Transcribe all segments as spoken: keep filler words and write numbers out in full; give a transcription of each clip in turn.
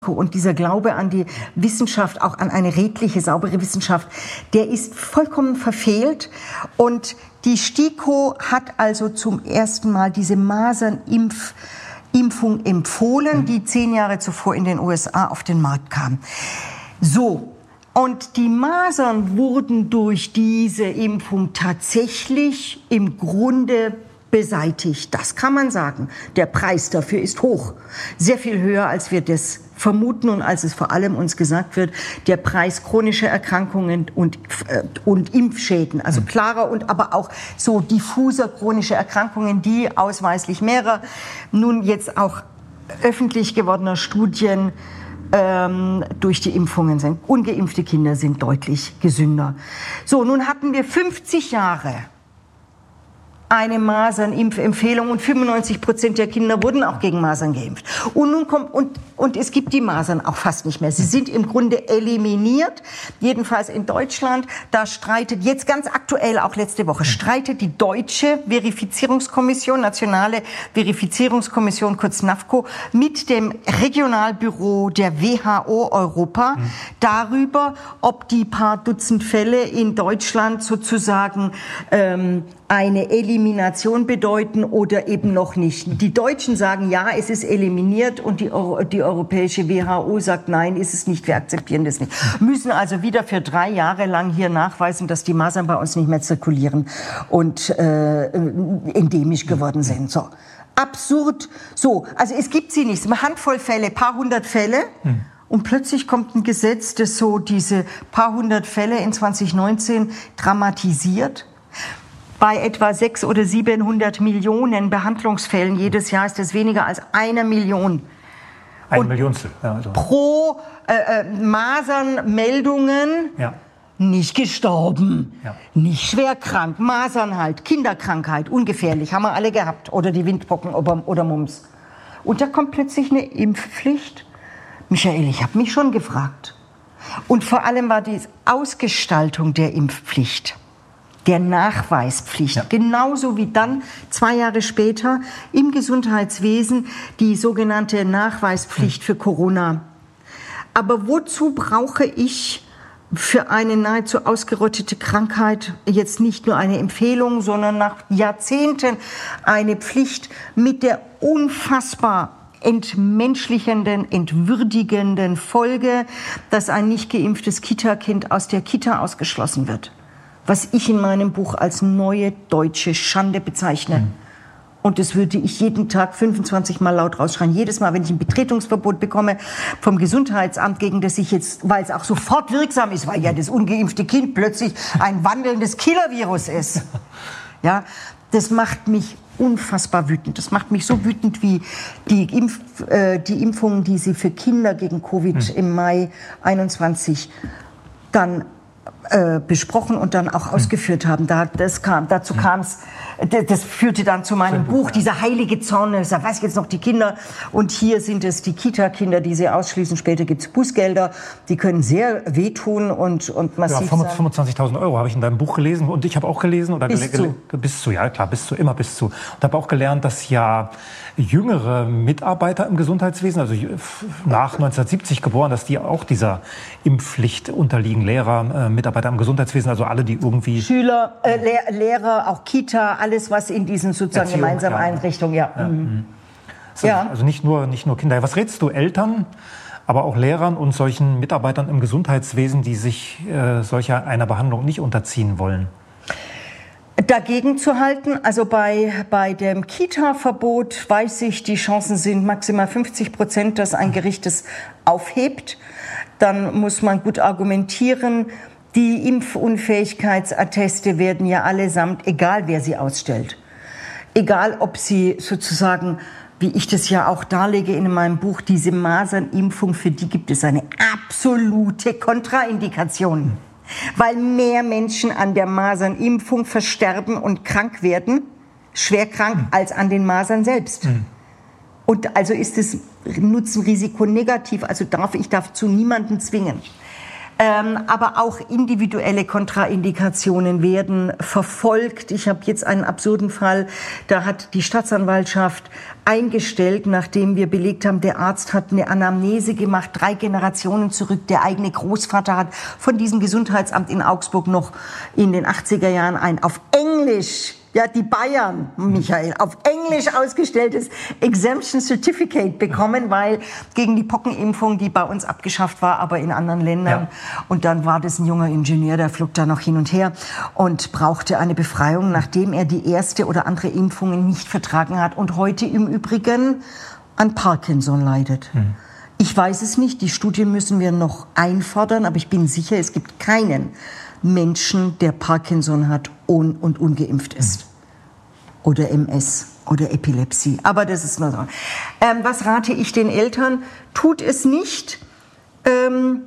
Und dieser Glaube an die Wissenschaft, auch an eine redliche, saubere Wissenschaft, der ist vollkommen verfehlt. Und die STIKO hat also zum ersten Mal diese Masernimpf Impfung empfohlen, die zehn Jahre zuvor in den U S A auf den Markt kam. So, und die Masern wurden durch diese Impfung tatsächlich im Grunde beseitigt. Das kann man sagen. Der Preis dafür ist hoch. Sehr viel höher, als wir das vermuten und als es vor allem uns gesagt wird. Der Preis chronischer Erkrankungen und, äh, und Impfschäden. Also klarer und aber auch so diffuser chronischer Erkrankungen, die ausweislich mehrerer, nun jetzt auch öffentlich gewordener Studien ähm, durch die Impfungen sind. Ungeimpfte Kinder sind deutlich gesünder. So, nun hatten wir fünfzig Jahre eine Masernimpfempfehlung und fünfundneunzig Prozent der Kinder wurden auch gegen Masern geimpft. Und nun kommt, und, und es gibt die Masern auch fast nicht mehr. Sie sind im Grunde eliminiert. Jedenfalls in Deutschland. Da streitet, jetzt ganz aktuell, auch letzte Woche, streitet die deutsche Verifizierungskommission, nationale Verifizierungskommission, kurz NAFKO, mit dem Regionalbüro der W H O Europa mhm. darüber, ob die paar Dutzend Fälle in Deutschland sozusagen ähm, eine Elimination bedeuten oder eben noch nicht. Die Deutschen sagen, ja, es ist eliminiert und die, Euro, die europäische W H O sagt, nein, ist es nicht, wir akzeptieren das nicht. Müssen also wieder für drei Jahre lang hier nachweisen, dass die Masern bei uns nicht mehr zirkulieren und äh, endemisch geworden sind. So. Absurd. So, also es gibt sie nicht. Eine Handvoll Fälle, paar hundert Fälle. Hm. Und plötzlich kommt ein Gesetz, das so diese paar hundert Fälle in zwanzig neunzehn dramatisiert. Bei etwa sechshundert oder siebenhundert Millionen Behandlungsfällen jedes Jahr ist das weniger als eine Million. Ein Millionstel. Ja, also. Pro äh, äh, Masernmeldungen ja. nicht gestorben, ja. nicht schwer krank, Masern halt, Kinderkrankheit, ungefährlich, haben wir alle gehabt. Oder die Windpocken oder, oder Mumps. Und da kommt plötzlich eine Impfpflicht. Michael, ich habe mich schon gefragt. Und vor allem war die Ausgestaltung der Impfpflicht, der Nachweispflicht, ja. genauso wie dann zwei Jahre später im Gesundheitswesen die sogenannte Nachweispflicht für Corona. Aber wozu brauche ich für eine nahezu ausgerottete Krankheit jetzt nicht nur eine Empfehlung, sondern nach Jahrzehnten eine Pflicht mit der unfassbar entmenschlichenden, entwürdigenden Folge, dass ein nicht geimpftes Kita-Kind aus der Kita ausgeschlossen wird? Was ich in meinem Buch als neue deutsche Schande bezeichne. Mhm. Und das würde ich jeden Tag fünfundzwanzig Mal laut rausschreien. Jedes Mal, wenn ich ein Betretungsverbot bekomme vom Gesundheitsamt, gegen das ich jetzt, weil es auch sofort wirksam ist, weil ja das ungeimpfte Kind plötzlich ein wandelndes Killervirus ist. Ja, das macht mich unfassbar wütend. Das macht mich so wütend wie die, Impf, äh, die Impfungen, die sie für Kinder gegen Covid mhm. im Mai einundzwanzig dann Äh, besprochen und dann auch ausgeführt haben. Da, das kam, dazu kam es, das, das führte dann zu meinem Buch, Buch, dieser heilige Zorn. Ich sage, was jetzt noch die Kinder? Und hier sind es die Kita-Kinder, die sie ausschließen. Später gibt es Bußgelder, die können sehr wehtun und, und massiv ja, fünfundzwanzigtausend Euro habe ich in deinem Buch gelesen und ich habe auch gelesen. Oder bis gele- zu. Bis zu, ja klar, bis zu, immer bis zu. Und habe auch gelernt, dass ja jüngere Mitarbeiter im Gesundheitswesen, also nach neunzehnhundertsiebzig geboren, dass die auch dieser Impfpflicht unterliegen. Lehrer, äh, Mitarbeiter im Gesundheitswesen, also alle, die irgendwie... Schüler, äh, Lehr- Lehrer, auch Kita, alles, was in diesen sozusagen Erziehung, gemeinsamen ja. Einrichtungen, ja. ja. Mhm. Also, ja. also nicht nur, nicht nur Kinder. Was rätst du Eltern, aber auch Lehrern und solchen Mitarbeitern im Gesundheitswesen, die sich äh, solcher einer Behandlung nicht unterziehen wollen? Dagegen zu halten, also bei, bei dem Kita-Verbot weiß ich, die Chancen sind maximal fünfzig Prozent, dass ein Gericht es aufhebt. Dann muss man gut argumentieren. Die Impfunfähigkeitsatteste werden ja allesamt, egal wer sie ausstellt, egal ob sie sozusagen, wie ich das ja auch darlege in meinem Buch, diese Masernimpfung, für die gibt es eine absolute Kontraindikation. Weil mehr Menschen an der Masernimpfung versterben und krank werden, schwer krank, als an den Masern selbst. Mhm. Und also ist das Nutzen-Risiko negativ, also darf ich darf zu niemanden zwingen. Ähm, aber auch individuelle Kontraindikationen werden verfolgt. Ich habe jetzt einen absurden Fall, da hat die Staatsanwaltschaft eingestellt, nachdem wir belegt haben, der Arzt hat eine Anamnese gemacht, drei Generationen zurück. Der eigene Großvater hat von diesem Gesundheitsamt in Augsburg noch in den achtziger Jahren ein auf Englisch, ja, die Bayern, Michael, auf Englisch ausgestelltes Exemption Certificate bekommen, weil gegen die Pockenimpfung, die bei uns abgeschafft war, aber in anderen Ländern. Ja. Und dann war das ein junger Ingenieur, der flog da noch hin und her und brauchte eine Befreiung, nachdem er die erste oder andere Impfungen nicht vertragen hat und heute im Übrigen an Parkinson leidet. Mhm. Ich weiß es nicht, die Studien müssen wir noch einfordern, aber ich bin sicher, es gibt keinen Menschen, der Parkinson hat und, und ungeimpft ist. Oder M S oder Epilepsie. Aber das ist nur so. Ähm, was rate ich den Eltern? Tut es nicht. Ähm,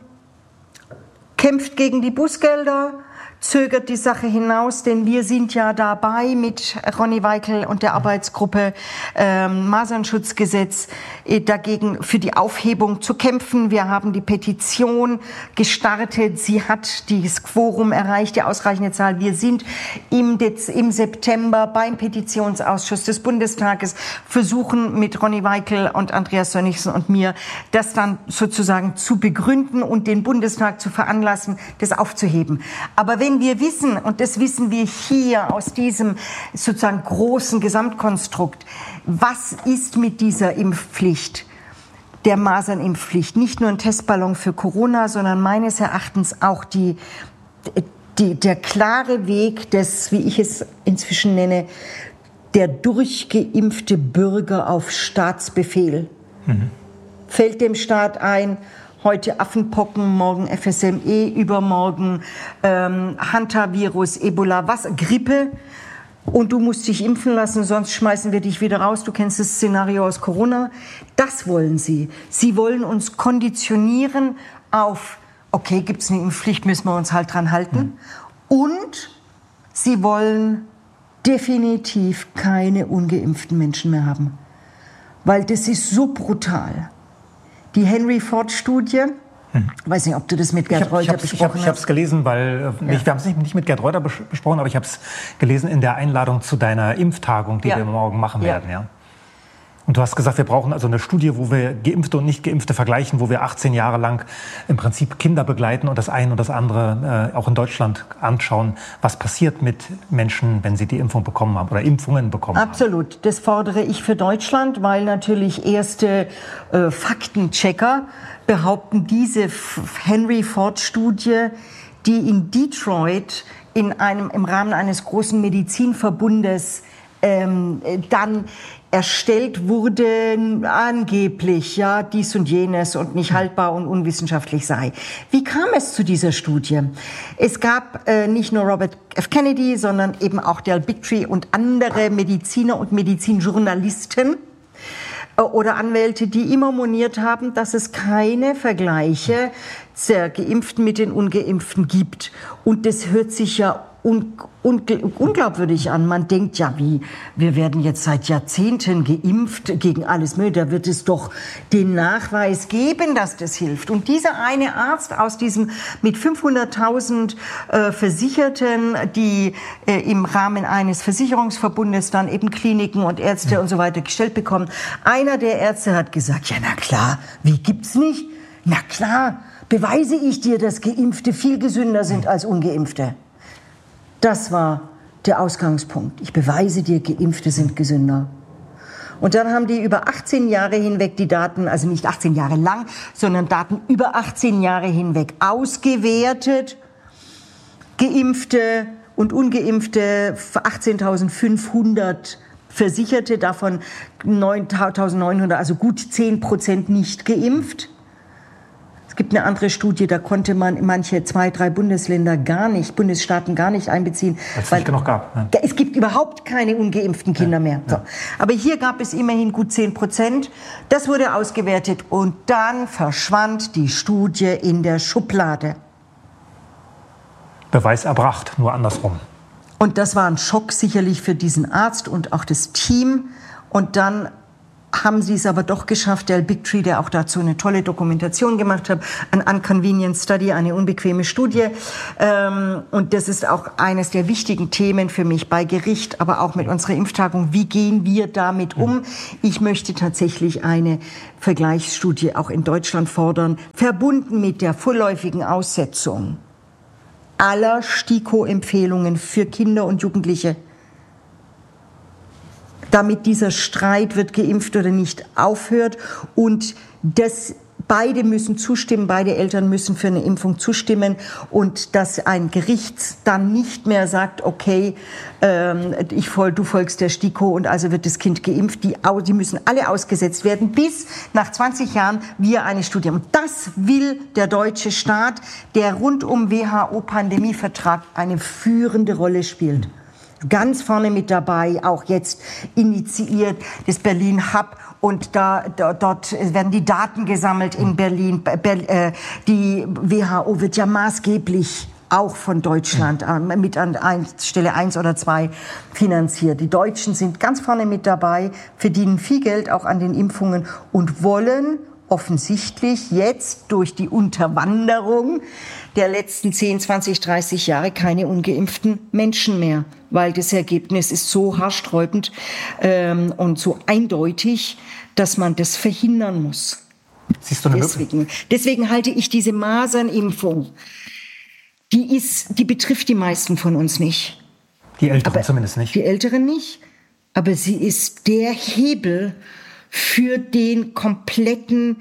kämpft gegen die Bußgelder. Zögert die Sache hinaus, denn wir sind ja dabei mit Ronny Weikel und der Arbeitsgruppe ähm, Masernschutzgesetz äh, dagegen für die Aufhebung zu kämpfen. Wir haben die Petition gestartet. Sie hat das Quorum erreicht, die ausreichende Zahl. Wir sind im, Dez- im September beim Petitionsausschuss des Bundestages, versuchen mit Ronny Weikel und Andreas Sönnigsen und mir das dann sozusagen zu begründen und den Bundestag zu veranlassen, das aufzuheben. Aber wenn wir wissen, und das wissen wir hier aus diesem sozusagen großen Gesamtkonstrukt, was ist mit dieser Impfpflicht, der Masernimpfpflicht, nicht nur ein Testballon für Corona, sondern meines Erachtens auch die, die, der klare Weg des, wie ich es inzwischen nenne, der durchgeimpfte Bürger auf Staatsbefehl. Mhm. Fällt dem Staat ein, heute Affenpocken, morgen F S M E, übermorgen ähm, Hantavirus, Ebola, was, Grippe. Und du musst dich impfen lassen, sonst schmeißen wir dich wieder raus. Du kennst das Szenario aus Corona. Das wollen sie. Sie wollen uns konditionieren auf, okay, gibt es eine Impfpflicht, müssen wir uns halt dran halten. Und sie wollen definitiv keine ungeimpften Menschen mehr haben. Weil das ist so brutal. Die Henry-Ford-Studie, hm. ich weiß nicht, ob du das mit Gerd Reuter besprochen hast. Ich habe es hab, gelesen, weil, äh, ja. ich, wir haben es nicht, nicht mit Gerd Reuter besprochen, aber ich habe es gelesen in der Einladung zu deiner Impftagung, die ja. wir morgen machen ja. werden. Ja. Und du hast gesagt, wir brauchen also eine Studie, wo wir Geimpfte und Nicht-Geimpfte vergleichen, wo wir achtzehn Jahre lang im Prinzip Kinder begleiten und das eine und das andere äh, auch in Deutschland anschauen, was passiert mit Menschen, wenn sie die Impfung bekommen haben oder Impfungen bekommen haben. Absolut, das fordere ich für Deutschland, weil natürlich erste äh, Faktenchecker behaupten, diese Henry-Ford-Studie, die in Detroit in einem, im Rahmen eines großen Medizinverbundes ähm, dann erstellt wurde, angeblich, ja, dies und jenes und nicht haltbar und unwissenschaftlich sei. Wie kam es zu dieser Studie? Es gab äh, nicht nur Robert F. Kennedy, sondern eben auch Del Bigtree und andere Mediziner und Medizinjournalisten äh, oder Anwälte, die immer moniert haben, dass es keine Vergleiche der Geimpften mit den Ungeimpften gibt. Und das hört sich ja Un, un, unglaubwürdig an. Man denkt ja, wie, wir werden jetzt seit Jahrzehnten geimpft gegen alles Mögliche. Da wird es doch den Nachweis geben, dass das hilft. Und dieser eine Arzt aus diesem mit fünfhunderttausend äh, Versicherten, die äh, im Rahmen eines Versicherungsverbundes dann eben Kliniken und Ärzte und so weiter gestellt bekommen, einer der Ärzte hat gesagt, ja na klar, wie gibt's nicht? Na klar, beweise ich dir, dass Geimpfte viel gesünder sind als Ungeimpfte. Das war der Ausgangspunkt. Ich beweise dir, Geimpfte sind gesünder. Und dann haben die über achtzehn Jahre hinweg die Daten, also nicht achtzehn Jahre lang, sondern Daten über achtzehn Jahre hinweg ausgewertet. Geimpfte und Ungeimpfte, achtzehntausendfünfhundert Versicherte, davon neuntausendneunhundert, also gut zehn Prozent nicht geimpft. Es gibt eine andere Studie, da konnte man manche zwei, drei Bundesländer gar nicht, Bundesstaaten gar nicht einbeziehen. Weil es nicht genug gab. Ja. Es gibt überhaupt keine ungeimpften Kinder mehr. So. Aber hier gab es immerhin gut zehn Prozent. Das wurde ausgewertet und dann verschwand die Studie in der Schublade. Beweis erbracht, nur andersrum. Und das war ein Schock sicherlich für diesen Arzt und auch das Team. Und dann haben sie es aber doch geschafft, Del Bigtree, der auch dazu eine tolle Dokumentation gemacht hat, ein Inconvenient Study, eine unbequeme Studie. Ähm, und das ist auch eines der wichtigen Themen für mich bei Gericht, aber auch mit unserer Impftagung. Wie gehen wir damit um? Ich möchte tatsächlich eine Vergleichsstudie auch in Deutschland fordern, verbunden mit der vorläufigen Aussetzung aller STIKO-Empfehlungen für Kinder und Jugendliche, damit dieser Streit, wird geimpft oder nicht, aufhört. Und das, beide müssen zustimmen, beide Eltern müssen für eine Impfung zustimmen. Und dass ein Gericht dann nicht mehr sagt, okay, ähm, ich fol- du folgst der STIKO und also wird das Kind geimpft. Die, die müssen alle ausgesetzt werden, bis nach zwanzig Jahren wir eine Studie haben. Und das will der deutsche Staat, der rund um W H O-Pandemievertrag eine führende Rolle spielt. Ganz vorne mit dabei, auch jetzt initiiert das Berlin Hub, und da, da dort werden die Daten gesammelt in Berlin. Be- die W H O wird ja maßgeblich auch von Deutschland äh, mit an Stelle eins oder zwei finanziert. Die Deutschen sind ganz vorne mit dabei, verdienen viel Geld auch an den Impfungen und wollen offensichtlich jetzt durch die Unterwanderung der letzten zehn, zwanzig, dreißig Jahre keine ungeimpften Menschen mehr, weil das Ergebnis ist so haarsträubend ähm, und so eindeutig, dass man das verhindern muss. Siehst du eine deswegen, deswegen halte ich diese Masernimpfung, die ist, die betrifft die meisten von uns nicht. Die Älteren aber, zumindest nicht. Die Älteren nicht, aber sie ist der Hebel für den kompletten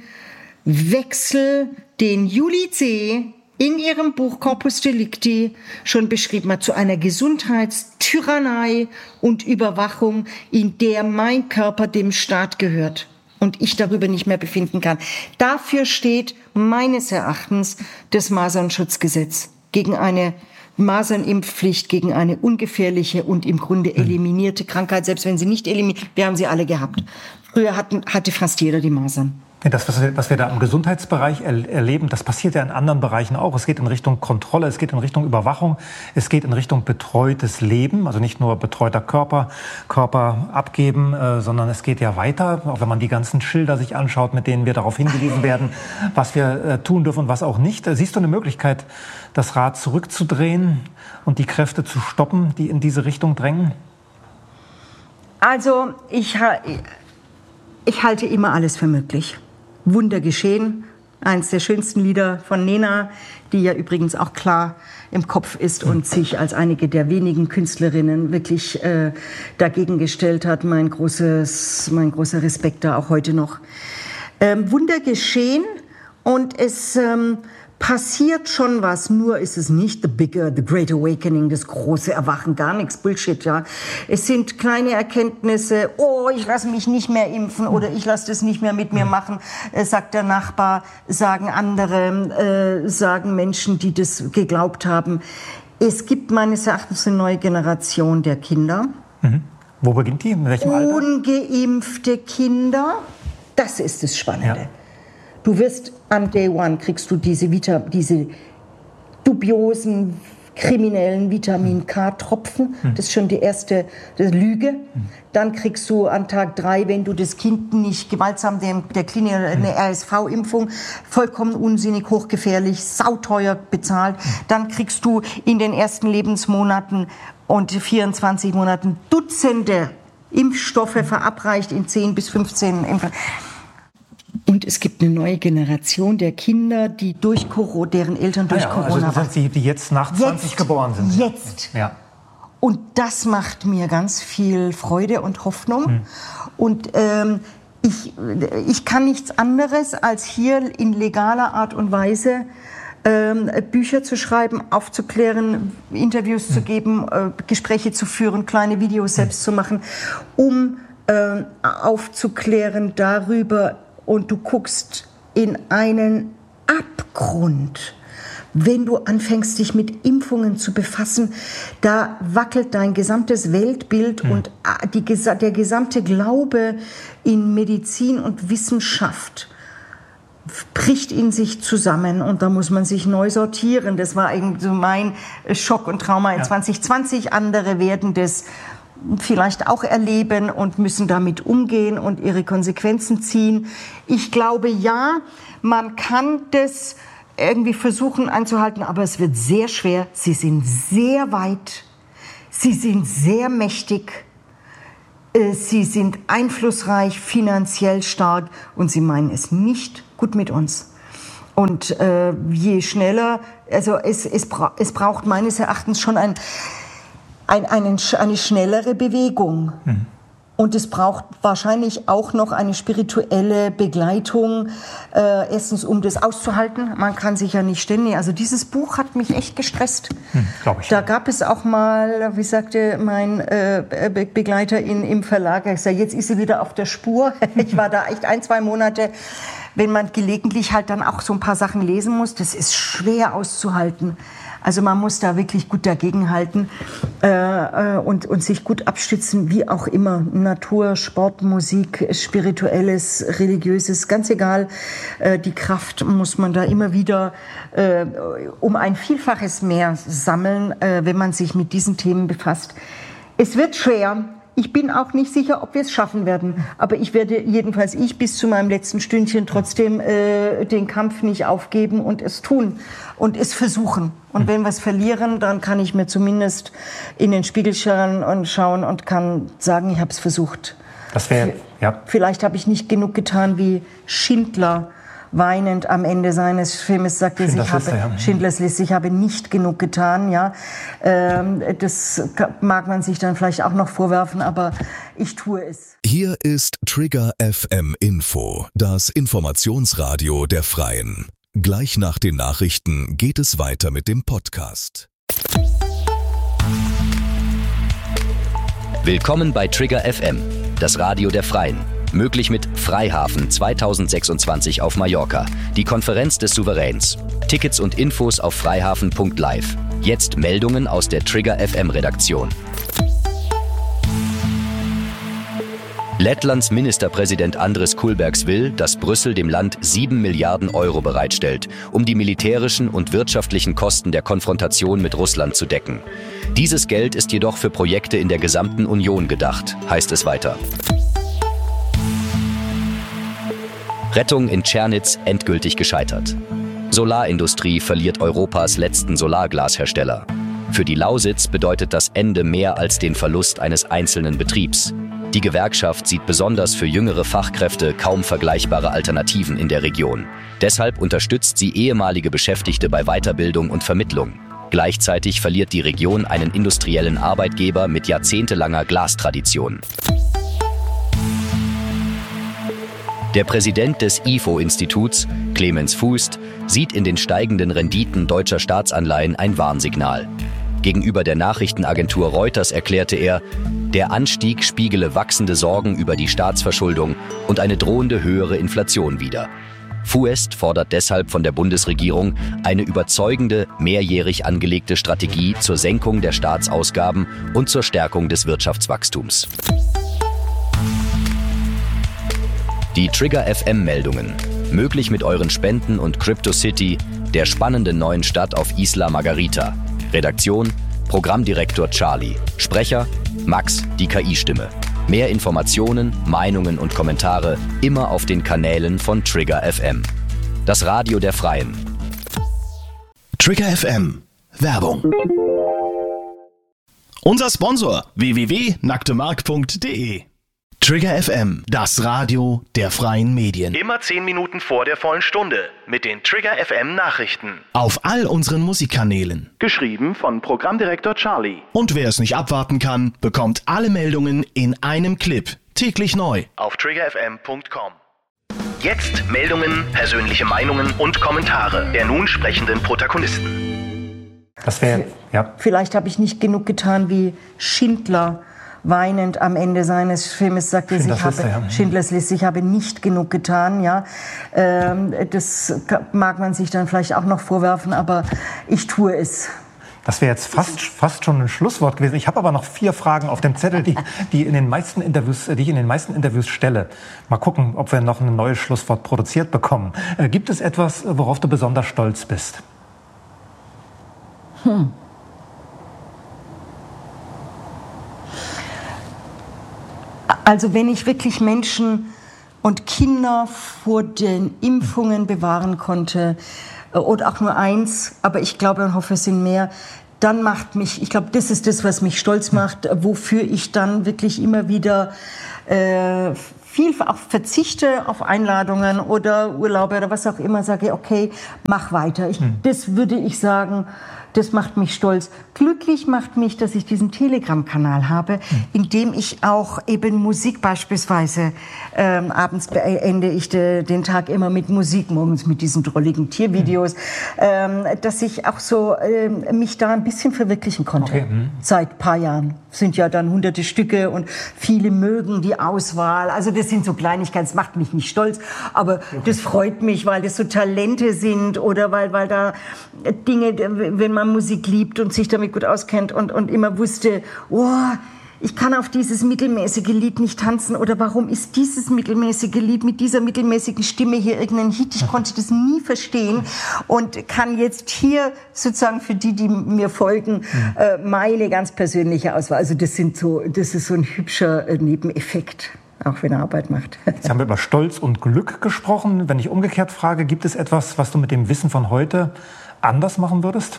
Wechsel, den Julie C. in ihrem Buch Corpus Delicti schon beschrieben hat, zu einer Gesundheitstyrannei und Überwachung, in der mein Körper dem Staat gehört und ich darüber nicht mehr befinden kann. Dafür steht meines Erachtens das Masernschutzgesetz gegen eine Masernimpfpflicht, gegen eine ungefährliche und im Grunde eliminierte Krankheit, selbst wenn sie nicht eliminiert, wir haben sie alle gehabt. Früher hatten, hatte fast jeder die Masern. Das, was wir, was wir da im Gesundheitsbereich er, erleben, das passiert ja in anderen Bereichen auch. Es geht in Richtung Kontrolle, es geht in Richtung Überwachung, es geht in Richtung betreutes Leben, also nicht nur betreuter Körper, Körper abgeben, äh, sondern es geht ja weiter, auch wenn man die ganzen Schilder sich anschaut, mit denen wir darauf hingewiesen werden, was wir äh, tun dürfen und was auch nicht. Siehst du eine Möglichkeit, das Rad zurückzudrehen und die Kräfte zu stoppen, die in diese Richtung drängen? Also ich, ich halte immer alles für möglich. Wunder geschehen, eines der schönsten Lieder von Nena, die ja übrigens auch klar im Kopf ist und sich als einige der wenigen Künstlerinnen wirklich äh, dagegen gestellt hat. Mein großes, mein großer Respekt da auch heute noch. Ähm, Wunder geschehen und es ähm, passiert schon was, nur ist es nicht the bigger, the great awakening, das große Erwachen, gar nichts, Bullshit, ja. Es sind kleine Erkenntnisse, oh, ich lasse mich nicht mehr impfen oder ich lasse das nicht mehr mit mir machen, äh, sagt der Nachbar, sagen andere, äh, sagen Menschen, die das geglaubt haben. Es gibt meines Erachtens eine neue Generation der Kinder. Mhm. Wo beginnt die? In welchem Alter? Ungeimpfte Kinder, das ist das Spannende. Ja. Du wirst an Day One kriegst du diese, Vita, diese dubiosen, kriminellen Vitamin-K-Tropfen. Hm. Das ist schon die erste das Lüge. Hm. Dann kriegst du an Tag drei, wenn du das Kind nicht gewaltsam dem, der Klinik eine R S V-Impfung, vollkommen unsinnig, hochgefährlich, sauteuer bezahlt. Hm. Dann kriegst du in den ersten Lebensmonaten und vierundzwanzig Monaten Dutzende Impfstoffe hm. verabreicht in zehn bis fünfzehn Impfungen. Und es gibt eine neue Generation der Kinder, die durch Corona, deren Eltern durch ah ja, Corona also das sind die, die jetzt nach zwanzig jetzt, geboren sind. Jetzt. Ja. Und das macht mir ganz viel Freude und Hoffnung. Hm. Und ähm, ich, ich kann nichts anderes, als hier in legaler Art und Weise ähm, Bücher zu schreiben, aufzuklären, Interviews hm. zu geben, äh, Gespräche zu führen, kleine Videos selbst hm. zu machen, um äh, aufzuklären darüber. Und du guckst in einen Abgrund. Wenn du anfängst, dich mit Impfungen zu befassen, da wackelt dein gesamtes Weltbild mhm. und die, der gesamte Glaube in Medizin und Wissenschaft bricht in sich zusammen und da muss man sich neu sortieren. Das war irgendwie so mein Schock und Trauma in ja. zwanzig zwanzig. Andere werden das vielleicht auch erleben und müssen damit umgehen und ihre Konsequenzen ziehen. Ich glaube, ja, man kann das irgendwie versuchen einzuhalten, aber es wird sehr schwer. Sie sind sehr weit, sie sind sehr mächtig, sie sind einflussreich, finanziell stark und sie meinen es nicht gut mit uns. Und äh, je schneller, also es, es, bra- es braucht meines Erachtens schon ein, ein, einen, eine schnellere Bewegung. Mhm. Und es braucht wahrscheinlich auch noch eine spirituelle Begleitung, äh, erstens um das auszuhalten. Man kann sich ja nicht ständig, also dieses Buch hat mich echt gestresst. Hm, glaub ich. Da gab es auch mal, wie sagte mein äh, Be- Begleiter in, im Verlag, ich sag, jetzt ist sie wieder auf der Spur. Ich war da echt ein, zwei Monate. Wenn man gelegentlich halt dann auch so ein paar Sachen lesen muss, das ist schwer auszuhalten. Also man muss da wirklich gut dagegenhalten äh, und, und sich gut abstützen, wie auch immer. Natur, Sport, Musik, Spirituelles, Religiöses, ganz egal. Äh, die Kraft muss man da immer wieder äh, um ein Vielfaches mehr sammeln, äh, wenn man sich mit diesen Themen befasst. Es wird schwer. Ich bin auch nicht sicher, ob wir es schaffen werden. Aber ich werde, jedenfalls ich, bis zu meinem letzten Stündchen trotzdem äh, den Kampf nicht aufgeben und es tun und es versuchen. Und wenn wir es verlieren, dann kann ich mir zumindest in den Spiegel schauen und schauen und kann sagen, ich habe es versucht. Das wäre, ja. Vielleicht habe ich nicht genug getan, wie Schindler weinend am Ende seines Filmes sagte, ich habe, Liste, ja. Schindlers Liste, ich habe nicht genug getan, ja. Ähm, das mag man sich dann vielleicht auch noch vorwerfen, aber ich tue es. Hier ist Trigger F M Info, das Informationsradio der Freien. Gleich nach den Nachrichten geht es weiter mit dem Podcast. Willkommen bei Trigger F M, das Radio der Freien. Möglich mit Freihafen zweitausendsechsundzwanzig auf Mallorca, die Konferenz des Souveräns. Tickets und Infos auf freihafen punkt live. Jetzt Meldungen aus der Trigger F M-Redaktion. Lettlands Ministerpräsident Andris Kulbergs will, dass Brüssel dem Land sieben Milliarden Euro bereitstellt, um die militärischen und wirtschaftlichen Kosten der Konfrontation mit Russland zu decken. Dieses Geld ist jedoch für Projekte in der gesamten Union gedacht, heißt es weiter. Rettung in Tschernitz endgültig gescheitert. Solarindustrie verliert Europas letzten Solarglashersteller. Für die Lausitz bedeutet das Ende mehr als den Verlust eines einzelnen Betriebs. Die Gewerkschaft sieht besonders für jüngere Fachkräfte kaum vergleichbare Alternativen in der Region. Deshalb unterstützt sie ehemalige Beschäftigte bei Weiterbildung und Vermittlung. Gleichzeitig verliert die Region einen industriellen Arbeitgeber mit jahrzehntelanger Glastradition. Der Präsident des I F O-Instituts, Clemens Fuest, sieht in den steigenden Renditen deutscher Staatsanleihen ein Warnsignal. Gegenüber der Nachrichtenagentur Reuters erklärte er, der Anstieg spiegele wachsende Sorgen über die Staatsverschuldung und eine drohende höhere Inflation wider. Fuest fordert deshalb von der Bundesregierung eine überzeugende, mehrjährig angelegte Strategie zur Senkung der Staatsausgaben und zur Stärkung des Wirtschaftswachstums. Die Trigger F M-Meldungen. Möglich mit euren Spenden und CryptoCity, der spannenden neuen Stadt auf Isla Margarita. Redaktion, Programmdirektor Charlie. Sprecher, Max, die K I-Stimme. Mehr Informationen, Meinungen und Kommentare immer auf den Kanälen von Trigger F M. Das Radio der Freien. Trigger F M. Werbung. Unser Sponsor w w w punkt nacktemark punkt de. Trigger F M, das Radio der freien Medien. Immer zehn Minuten vor der vollen Stunde mit den Trigger F M Nachrichten. Auf all unseren Musikkanälen. Geschrieben von Programmdirektor Charlie. Und wer es nicht abwarten kann, bekommt alle Meldungen in einem Clip. Täglich neu. Auf trigger f m punkt com. Jetzt Meldungen, persönliche Meinungen und Kommentare der nun sprechenden Protagonisten. Das wäre, ja. Vielleicht habe ich nicht genug getan, wie Schindler weinend am Ende seines Filmes sagte, ich habe Liste, ja. Schindlers Liste, ich habe nicht genug getan, ja. Ähm, das mag man sich dann vielleicht auch noch vorwerfen, aber ich tue es. Das wäre jetzt fast, fast schon ein Schlusswort gewesen. Ich habe aber noch vier Fragen auf dem Zettel, die, die, in den meisten Interviews, die ich in den meisten Interviews stelle. Mal gucken, ob wir noch ein neues Schlusswort produziert bekommen. Äh, gibt es etwas, worauf du besonders stolz bist? Hm. Also wenn ich wirklich Menschen und Kinder vor den Impfungen bewahren konnte, oder auch nur eins, aber ich glaube und hoffe, es sind mehr, dann macht mich, ich glaube, das ist das, was mich stolz macht, wofür ich dann wirklich immer wieder äh, viel auch verzichte auf Einladungen oder Urlaube oder was auch immer, sage, okay, mach weiter. Ich, hm. Das würde ich sagen, das macht mich stolz. Glücklich macht mich, dass ich diesen Telegram-Kanal habe, hm. in dem ich auch eben Musik beispielsweise, ähm, abends beende ich de, den Tag immer mit Musik, morgens mit diesen drolligen Tiervideos, hm. ähm, dass ich auch so ähm, mich da ein bisschen verwirklichen konnte. Okay. Hm. Seit ein paar Jahren. Sind ja dann hunderte Stücke und viele mögen die Auswahl. Also das sind so Kleinigkeiten, das macht mich nicht stolz, aber okay. das freut mich, weil das so Talente sind oder weil, weil da Dinge, wenn man Musik liebt und sich damit gut auskennt und, und immer wusste, oh, ich kann auf dieses mittelmäßige Lied nicht tanzen oder warum ist dieses mittelmäßige Lied mit dieser mittelmäßigen Stimme hier irgendein Hit? Ich konnte das nie verstehen und kann jetzt hier sozusagen für die, die mir folgen, äh, meine ganz persönliche Auswahl. Also das sind so, das ist so ein hübscher äh, Nebeneffekt, auch wenn er Arbeit macht. Jetzt haben wir über Stolz und Glück gesprochen. Wenn ich umgekehrt frage, gibt es etwas, was du mit dem Wissen von heute anders machen würdest?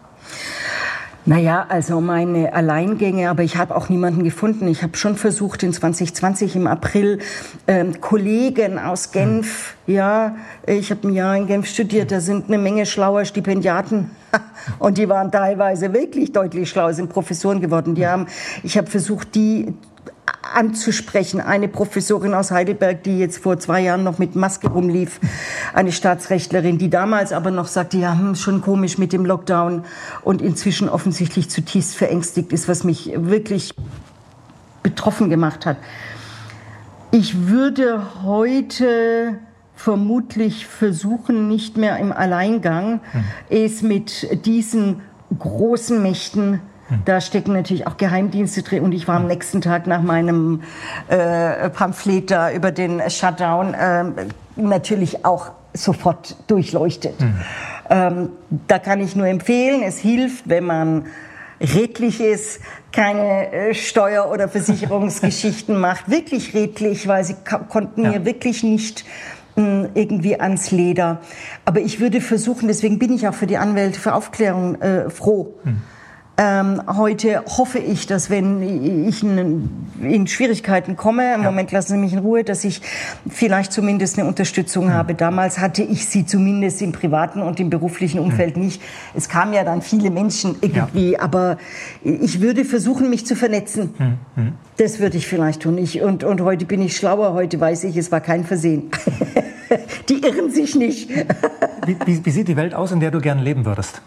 Naja, also meine Alleingänge, aber ich habe auch niemanden gefunden. Ich habe schon versucht, in zwanzig zwanzig im April ähm, Kollegen aus Genf, hm. ja, ich habe ein Jahr in Genf studiert, da sind eine Menge schlauer Stipendiaten und die waren teilweise wirklich deutlich schlauer, sind Professoren geworden. Die haben, ich habe versucht, die anzusprechen. Eine Professorin aus Heidelberg, die jetzt vor zwei Jahren noch mit Maske rumlief, eine Staatsrechtlerin, die damals aber noch sagte, ja, hm, schon komisch mit dem Lockdown und inzwischen offensichtlich zutiefst verängstigt ist, was mich wirklich betroffen gemacht hat. Ich würde heute vermutlich versuchen, nicht mehr im Alleingang, hm. es mit diesen großen Mächten, da stecken natürlich auch Geheimdienste drin und ich war am nächsten Tag nach meinem äh, Pamphlet da über den Shutdown äh, natürlich auch sofort durchleuchtet. Mhm. Ähm, da kann ich nur empfehlen, es hilft, wenn man redlich ist, keine äh, Steuer- oder Versicherungsgeschichten macht, wirklich redlich, weil sie konnten ja. mir wirklich nicht mh, irgendwie ans Leder. Aber ich würde versuchen, deswegen bin ich auch für die Anwälte für Aufklärung äh, froh. Mhm. Ähm, heute hoffe ich, dass wenn ich in, in Schwierigkeiten komme, im ja. Moment lassen Sie mich in Ruhe, dass ich vielleicht zumindest eine Unterstützung mhm. habe. Damals hatte ich sie zumindest im privaten und im beruflichen Umfeld mhm. nicht. Es kamen ja dann viele Menschen irgendwie, ja. aber ich würde versuchen, mich zu vernetzen. Mhm. Das würde ich vielleicht tun. Ich, und, und heute bin ich schlauer, heute weiß ich, es war kein Versehen. Die irren sich nicht. wie, wie, wie sieht die Welt aus, in der du gerne leben würdest?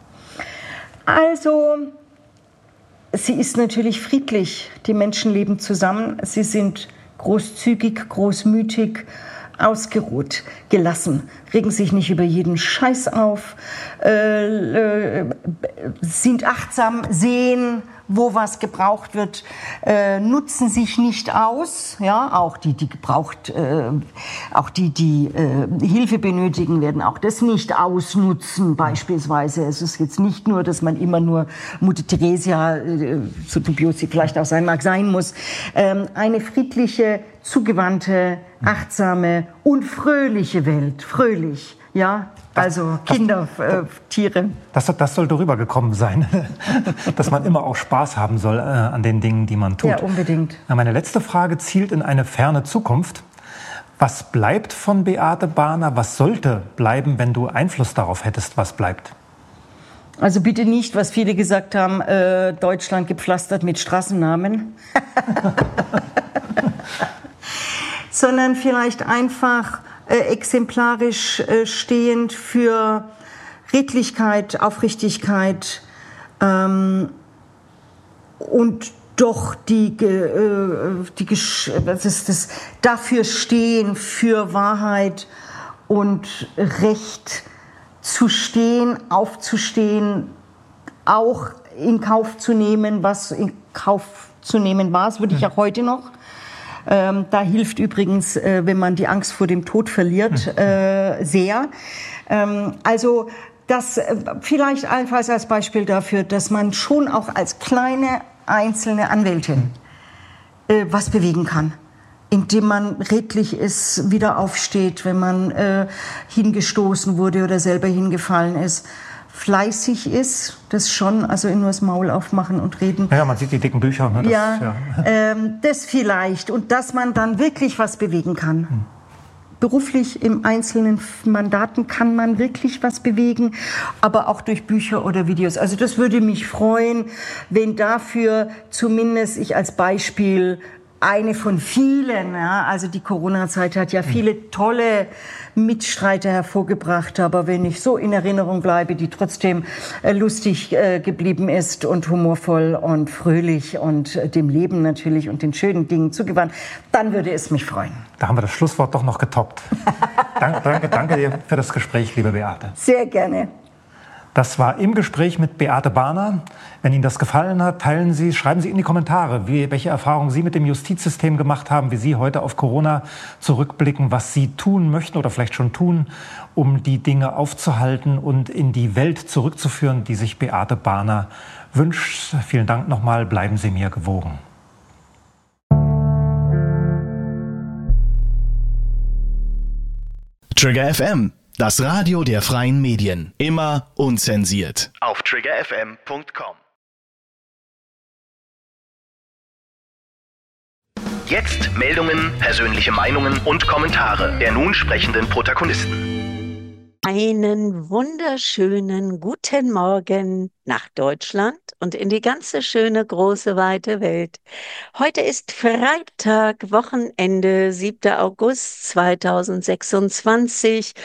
Also, sie ist natürlich friedlich. Die Menschen leben zusammen. Sie sind großzügig, großmütig, ausgeruht, gelassen, regen sich nicht über jeden Scheiß auf, äh, äh, sind achtsam, sehen, wo was gebraucht wird, äh, nutzen sich nicht aus, ja, auch die, die gebraucht, äh, auch die, die äh, Hilfe benötigen, werden auch das nicht ausnutzen, beispielsweise. Es ist jetzt nicht nur, dass man immer nur Mutter Theresia, äh, so dubios sie vielleicht auch sein mag, sein muss. Ähm, eine friedliche, zugewandte, achtsame und fröhliche Welt, fröhlich, ja. Also das, Kinder, das, äh, Tiere. Das, das sollte rübergekommen sein, dass man immer auch Spaß haben soll äh, an den Dingen, die man tut. Ja, unbedingt. Meine letzte Frage zielt in eine ferne Zukunft. Was bleibt von Beate Bahner? Was sollte bleiben, wenn du Einfluss darauf hättest, was bleibt? Also bitte nicht, was viele gesagt haben, äh, Deutschland gepflastert mit Straßennamen. Sondern vielleicht einfach Äh, exemplarisch äh, stehend für Redlichkeit, Aufrichtigkeit ähm, und doch die, äh, die das ist das, dafür stehen, für Wahrheit und Recht zu stehen, aufzustehen, auch in Kauf zu nehmen, was in Kauf zu nehmen war. Das würde ich auch heute noch. Ähm, da hilft übrigens, äh, wenn man die Angst vor dem Tod verliert, äh, sehr. Ähm, also das äh, vielleicht allenfalls als Beispiel dafür, dass man schon auch als kleine einzelne Anwältin äh, was bewegen kann. Indem man redlich ist, wieder aufsteht, wenn man äh, hingestoßen wurde oder selber hingefallen ist. Fleißig ist, das schon, also nur das Maul aufmachen und reden. Ja, man sieht die dicken Bücher. Ne? Das, ja, ja. Ähm, das vielleicht. Und dass man dann wirklich was bewegen kann. Hm. Beruflich im einzelnen Mandaten kann man wirklich was bewegen, aber auch durch Bücher oder Videos. Also das würde mich freuen, wenn dafür zumindest ich als Beispiel eine von vielen, ja, also die Corona-Zeit hat ja viele tolle Mitstreiter hervorgebracht, aber wenn ich so in Erinnerung bleibe, die trotzdem äh, lustig äh, geblieben ist und humorvoll und fröhlich und äh, dem Leben natürlich und den schönen Dingen zugewandt, dann würde es mich freuen. Da haben wir das Schlusswort doch noch getoppt. danke, danke, danke dir für das Gespräch, liebe Beate. Sehr gerne. Das war im Gespräch mit Beate Bahner. Wenn Ihnen das gefallen hat, teilen Sie, schreiben Sie in die Kommentare, wie, welche Erfahrungen Sie mit dem Justizsystem gemacht haben, wie Sie heute auf Corona zurückblicken, was Sie tun möchten oder vielleicht schon tun, um die Dinge aufzuhalten und in die Welt zurückzuführen, die sich Beate Bahner wünscht. Vielen Dank nochmal, bleiben Sie mir gewogen. Trigger F M, das Radio der freien Medien. Immer unzensiert. Auf trigger f m punkt com. Jetzt Meldungen, persönliche Meinungen und Kommentare der nun sprechenden Protagonisten. Einen wunderschönen guten Morgen nach Deutschland und in die ganze schöne, große, weite Welt. Heute ist Freitag, Wochenende, siebter August zweitausendsechsundzwanzig.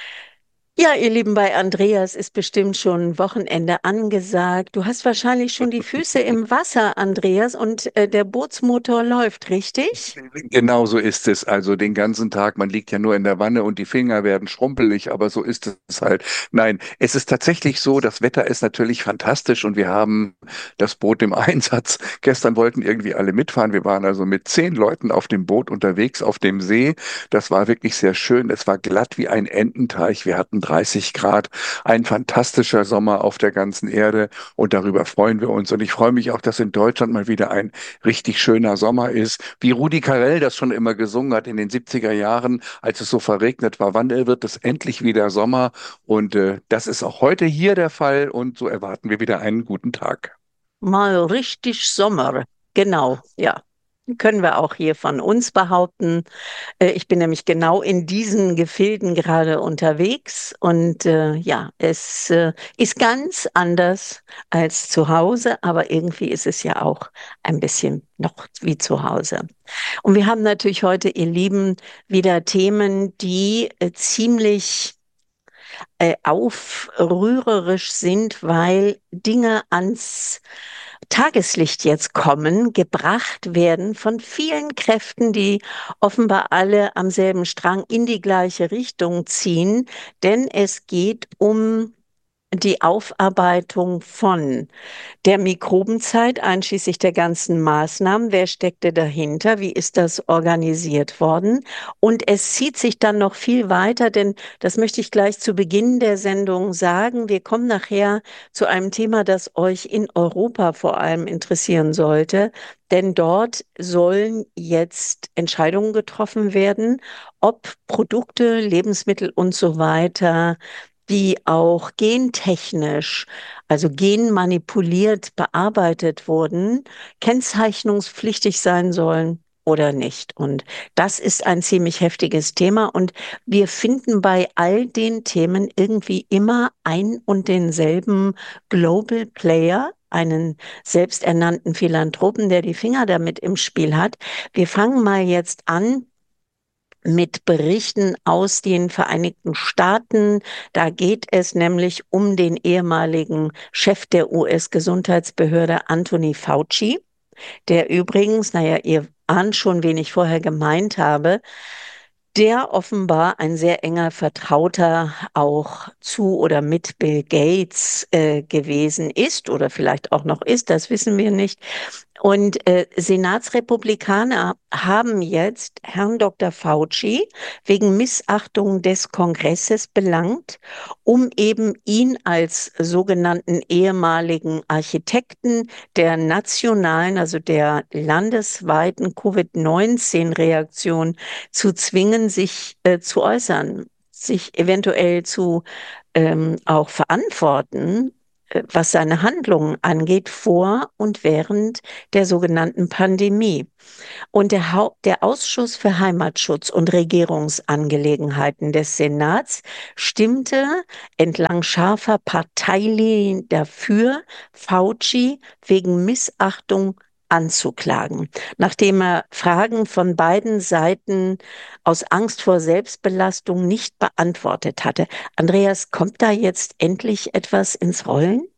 Ja, ihr Lieben, bei Andreas ist bestimmt schon Wochenende angesagt. Du hast wahrscheinlich schon die Füße im Wasser, Andreas, und äh, der Bootsmotor läuft, richtig? Genau so ist es. Also den ganzen Tag, man liegt ja nur in der Wanne und die Finger werden schrumpelig, aber so ist es halt. Nein, es ist tatsächlich so, das Wetter ist natürlich fantastisch und wir haben das Boot im Einsatz. Gestern wollten irgendwie alle mitfahren. Wir waren also mit zehn Leuten auf dem Boot unterwegs auf dem See. Das war wirklich sehr schön. Es war glatt wie ein Ententeich. Wir hatten dreißig Grad, ein fantastischer Sommer auf der ganzen Erde und darüber freuen wir uns. Und ich freue mich auch, dass in Deutschland mal wieder ein richtig schöner Sommer ist, wie Rudi Carrell das schon immer gesungen hat in den siebziger Jahren, als es so verregnet war. Wann wird es endlich wieder Sommer? Und äh, das ist auch heute hier der Fall und so erwarten wir wieder einen guten Tag. Mal richtig Sommer, genau, ja. Können wir auch hier von uns behaupten. Äh, Ich bin nämlich genau in diesen Gefilden gerade unterwegs und äh, ja, es äh, ist ganz anders als zu Hause, aber irgendwie ist es ja auch ein bisschen noch wie zu Hause. Und wir haben natürlich heute, ihr Lieben, wieder Themen, die äh, ziemlich äh, aufrührerisch sind, weil Dinge ans Tageslicht jetzt kommen, gebracht werden von vielen Kräften, die offenbar alle am selben Strang in die gleiche Richtung ziehen, denn es geht um die Aufarbeitung von der Mikrobenzeit, einschließlich der ganzen Maßnahmen. Wer steckte dahinter? Wie ist das organisiert worden? Und es zieht sich dann noch viel weiter, denn das möchte ich gleich zu Beginn der Sendung sagen. Wir kommen nachher zu einem Thema, das euch in Europa vor allem interessieren sollte, denn dort sollen jetzt Entscheidungen getroffen werden, ob Produkte, Lebensmittel und so weiter, die auch gentechnisch, also genmanipuliert bearbeitet wurden, kennzeichnungspflichtig sein sollen oder nicht. Und das ist ein ziemlich heftiges Thema. Und wir finden bei all den Themen irgendwie immer ein und denselben Global Player, einen selbsternannten Philanthropen, der die Finger damit im Spiel hat. Wir fangen mal jetzt an mit Berichten aus den Vereinigten Staaten. Da geht es nämlich um den ehemaligen Chef der U S-Gesundheitsbehörde Anthony Fauci, der übrigens, naja, ihr ahnt schon, wen ich vorher gemeint habe, der offenbar ein sehr enger Vertrauter auch zu oder mit Bill Gates äh, gewesen ist oder vielleicht auch noch ist, das wissen wir nicht. Und äh, Senatsrepublikaner haben jetzt Herrn Doktor Fauci wegen Missachtung des Kongresses belangt, um eben ihn als sogenannten ehemaligen Architekten der nationalen, also der landesweiten Covid neunzehn Reaktion zu zwingen, sich äh, zu äußern, sich eventuell zu ähm, auch verantworten, äh, was seine Handlungen angeht, vor und während der sogenannten Pandemie. Und der, Hau der Ausschuss für Heimatschutz und Regierungsangelegenheiten des Senats stimmte entlang scharfer Parteilinien dafür, Fauci wegen Missachtung anzuklagen, nachdem er Fragen von beiden Seiten aus Angst vor Selbstbelastung nicht beantwortet hatte. Andreas, kommt da jetzt endlich etwas ins Rollen?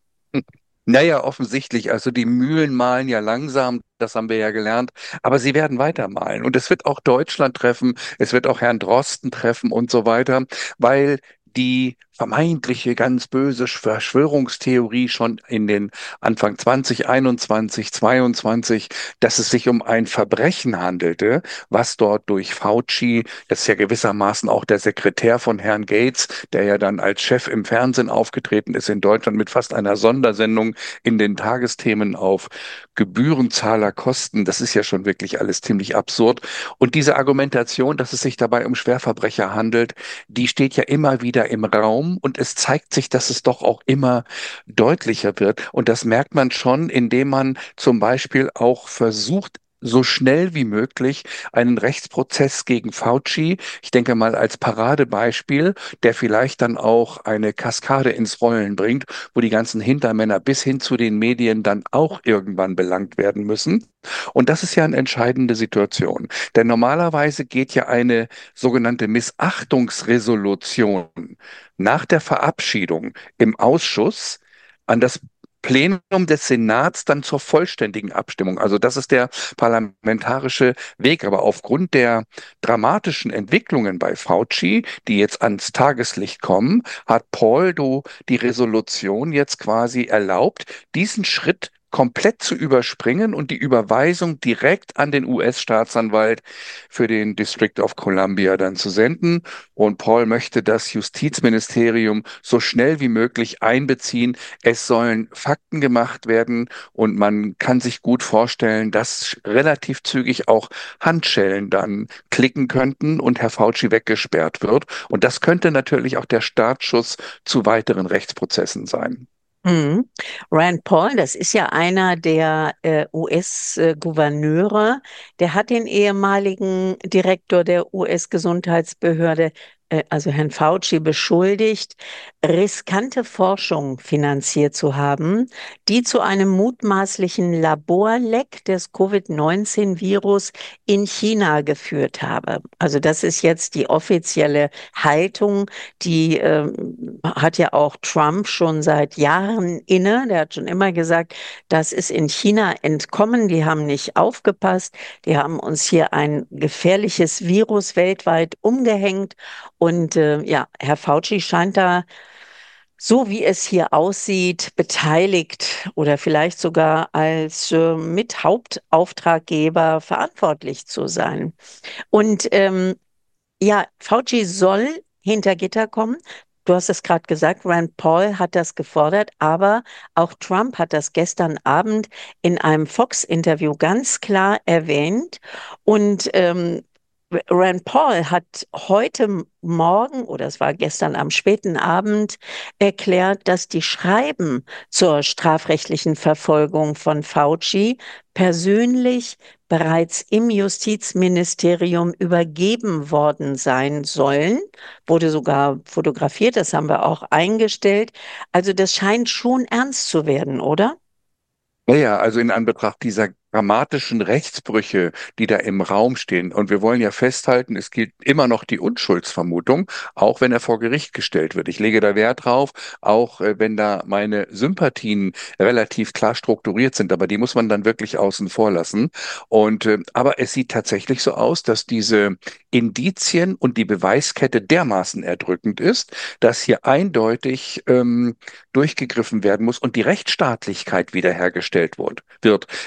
Naja, offensichtlich. Also die Mühlen mahlen ja langsam, das haben wir ja gelernt, aber sie werden weitermahlen. Und es wird auch Deutschland treffen, es wird auch Herrn Drosten treffen und so weiter, weil die vermeintliche ganz böse Verschwörungstheorie schon in den Anfang zwanzig einundzwanzig, zweiundzwanzig, dass es sich um ein Verbrechen handelte, was dort durch Fauci, das ist ja gewissermaßen auch der Sekretär von Herrn Gates, der ja dann als Chef im Fernsehen aufgetreten ist in Deutschland mit fast einer Sondersendung in den Tagesthemen auf Gebührenzahlerkosten. Das ist ja schon wirklich alles ziemlich absurd. Und diese Argumentation, dass es sich dabei um Schwerverbrecher handelt, die steht ja immer wieder im Raum und es zeigt sich, dass es doch auch immer deutlicher wird. Und das merkt man schon, indem man zum Beispiel auch versucht, so schnell wie möglich einen Rechtsprozess gegen Fauci, ich denke mal als Paradebeispiel, der vielleicht dann auch eine Kaskade ins Rollen bringt, wo die ganzen Hintermänner bis hin zu den Medien dann auch irgendwann belangt werden müssen. Und das ist ja eine entscheidende Situation. Denn normalerweise geht ja eine sogenannte Missachtungsresolution nach der Verabschiedung im Ausschuss an das Plenum des Senats dann zur vollständigen Abstimmung. Also das ist der parlamentarische Weg. Aber aufgrund der dramatischen Entwicklungen bei Fauci, die jetzt ans Tageslicht kommen, hat Paul Do die Resolution jetzt quasi erlaubt, diesen Schritt komplett zu überspringen und die Überweisung direkt an den U S-Staatsanwalt für den District of Columbia dann zu senden. Und Paul möchte das Justizministerium so schnell wie möglich einbeziehen. Es sollen Fakten gemacht werden und man kann sich gut vorstellen, dass relativ zügig auch Handschellen dann klicken könnten und Herr Fauci weggesperrt wird. Und das könnte natürlich auch der Startschuss zu weiteren Rechtsprozessen sein. Mhm. Rand Paul, das ist ja einer der äh, U S-Gouverneure, der hat den ehemaligen Direktor der U S-Gesundheitsbehörde, äh, also Herrn Fauci, beschuldigt, riskante Forschung finanziert zu haben, die zu einem mutmaßlichen Laborleck des Covid neunzehn Virus in China geführt habe. Also das ist jetzt die offizielle Haltung, die ähm, hat ja auch Trump schon seit Jahren inne. Der hat schon immer gesagt, das ist in China entkommen, die haben nicht aufgepasst, die haben uns hier ein gefährliches Virus weltweit umgehängt. Und äh, ja, Herr Fauci scheint da, so wie es hier aussieht, beteiligt oder vielleicht sogar als äh, Mithauptauftraggeber verantwortlich zu sein. Und ähm, ja, Fauci soll hinter Gitter kommen. Du hast es gerade gesagt, Rand Paul hat das gefordert, aber auch Trump hat das gestern Abend in einem Fox-Interview ganz klar erwähnt. Und ähm, Rand Paul hat heute Morgen, oder es war gestern am späten Abend, erklärt, dass die Schreiben zur strafrechtlichen Verfolgung von Fauci persönlich bereits im Justizministerium übergeben worden sein sollen. Wurde sogar fotografiert, das haben wir auch eingestellt. Also das scheint schon ernst zu werden, oder? Naja, also in Anbetracht dieser dramatischen Rechtsbrüche, die da im Raum stehen. Und wir wollen ja festhalten, es gilt immer noch die Unschuldsvermutung, auch wenn er vor Gericht gestellt wird. Ich lege da Wert drauf, auch äh, wenn da meine Sympathien relativ klar strukturiert sind, aber die muss man dann wirklich außen vor lassen. Und äh, aber es sieht tatsächlich so aus, dass diese Indizien und die Beweiskette dermaßen erdrückend ist, dass hier eindeutig ähm, durchgegriffen werden muss und die Rechtsstaatlichkeit wiederhergestellt wird. wird. Es wird ja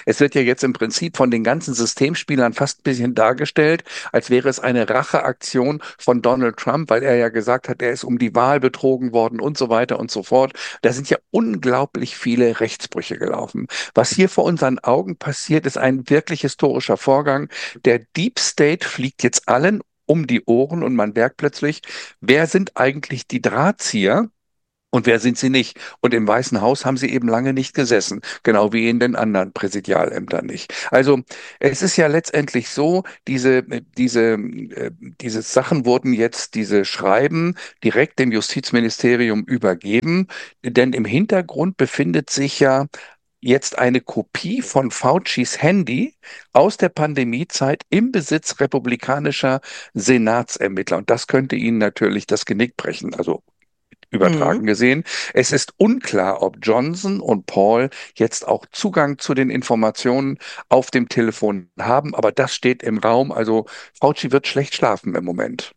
jetzt im Prinzip von den ganzen Systemspielern fast ein bisschen dargestellt, als wäre es eine Racheaktion von Donald Trump, weil er ja gesagt hat, er ist um die Wahl betrogen worden und so weiter und so fort. Da sind ja unglaublich viele Rechtsbrüche gelaufen. Was hier vor unseren Augen passiert, ist ein wirklich historischer Vorgang. Der Deep State fliegt jetzt allen um die Ohren und man merkt plötzlich, wer sind eigentlich die Drahtzieher? Und wer sind sie nicht? Und im Weißen Haus haben sie eben lange nicht gesessen, genau wie in den anderen Präsidialämtern nicht. Also es ist ja letztendlich so, diese, diese, äh, diese Sachen wurden jetzt, diese Schreiben direkt dem Justizministerium übergeben, denn im Hintergrund befindet sich ja jetzt eine Kopie von Faucis Handy aus der Pandemiezeit im Besitz republikanischer Senatsermittler. Und das könnte ihnen natürlich das Genick brechen. Also Mhm. übertragen gesehen. Es ist unklar, ob Johnson und Paul jetzt auch Zugang zu den Informationen auf dem Telefon haben, aber das steht im Raum. Also Fauci wird schlecht schlafen im Moment.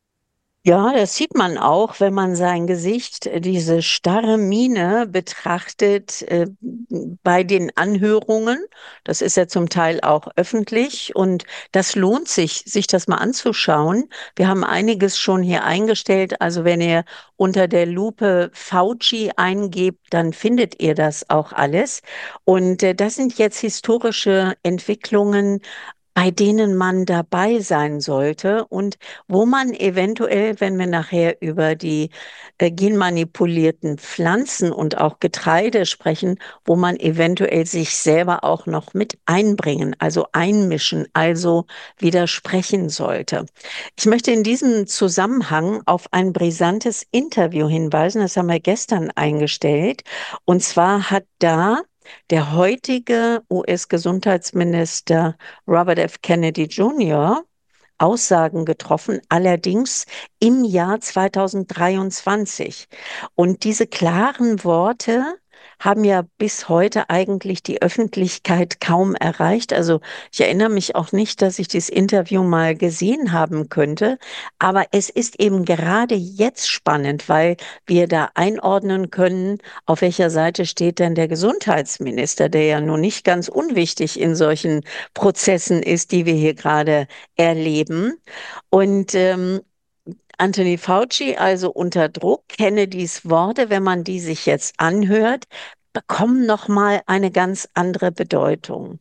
Ja, das sieht man auch, wenn man sein Gesicht, äh, diese starre Miene betrachtet äh, bei den Anhörungen. Das ist ja zum Teil auch öffentlich und das lohnt sich, sich das mal anzuschauen. Wir haben einiges schon hier eingestellt. Also wenn ihr unter der Lupe Fauci eingebt, dann findet ihr das auch alles. Und äh, das sind jetzt historische Entwicklungen, bei denen man dabei sein sollte und wo man eventuell, wenn wir nachher über die äh, genmanipulierten Pflanzen und auch Getreide sprechen, wo man eventuell sich selber auch noch mit einbringen, also einmischen, also widersprechen sollte. Ich möchte in diesem Zusammenhang auf ein brisantes Interview hinweisen, das haben wir gestern eingestellt. Und zwar hat da der heutige U S-Gesundheitsminister Robert F. Kennedy Junior Aussagen getroffen, allerdings im Jahr zweitausenddreiundzwanzig. Und diese klaren Worte haben ja bis heute eigentlich die Öffentlichkeit kaum erreicht. Also ich erinnere mich auch nicht, dass ich dieses Interview mal gesehen haben könnte. Aber es ist eben gerade jetzt spannend, weil wir da einordnen können, auf welcher Seite steht denn der Gesundheitsminister, der ja nun nicht ganz unwichtig in solchen Prozessen ist, die wir hier gerade erleben. Und ähm, Anthony Fauci also unter Druck, Kennedys Worte, wenn man die sich jetzt anhört, bekommen nochmal eine ganz andere Bedeutung.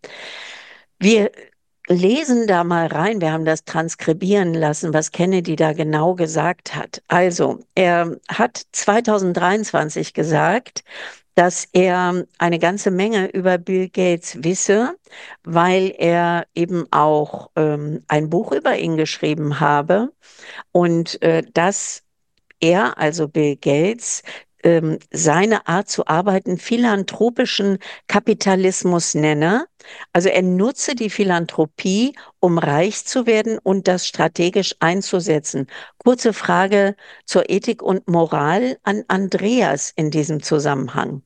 Wir lesen da mal rein, wir haben das transkribieren lassen, was Kennedy da genau gesagt hat. Also, er hat zweitausenddreiundzwanzig gesagt, dass er eine ganze Menge über Bill Gates wisse, weil er eben auch ähm, ein Buch über ihn geschrieben habe und äh, dass er, also Bill Gates, ähm, seine Art zu arbeiten philanthropischen Kapitalismus nenne. Also er nutze die Philanthropie, um reich zu werden und das strategisch einzusetzen. Kurze Frage zur Ethik und Moral an Andreas in diesem Zusammenhang.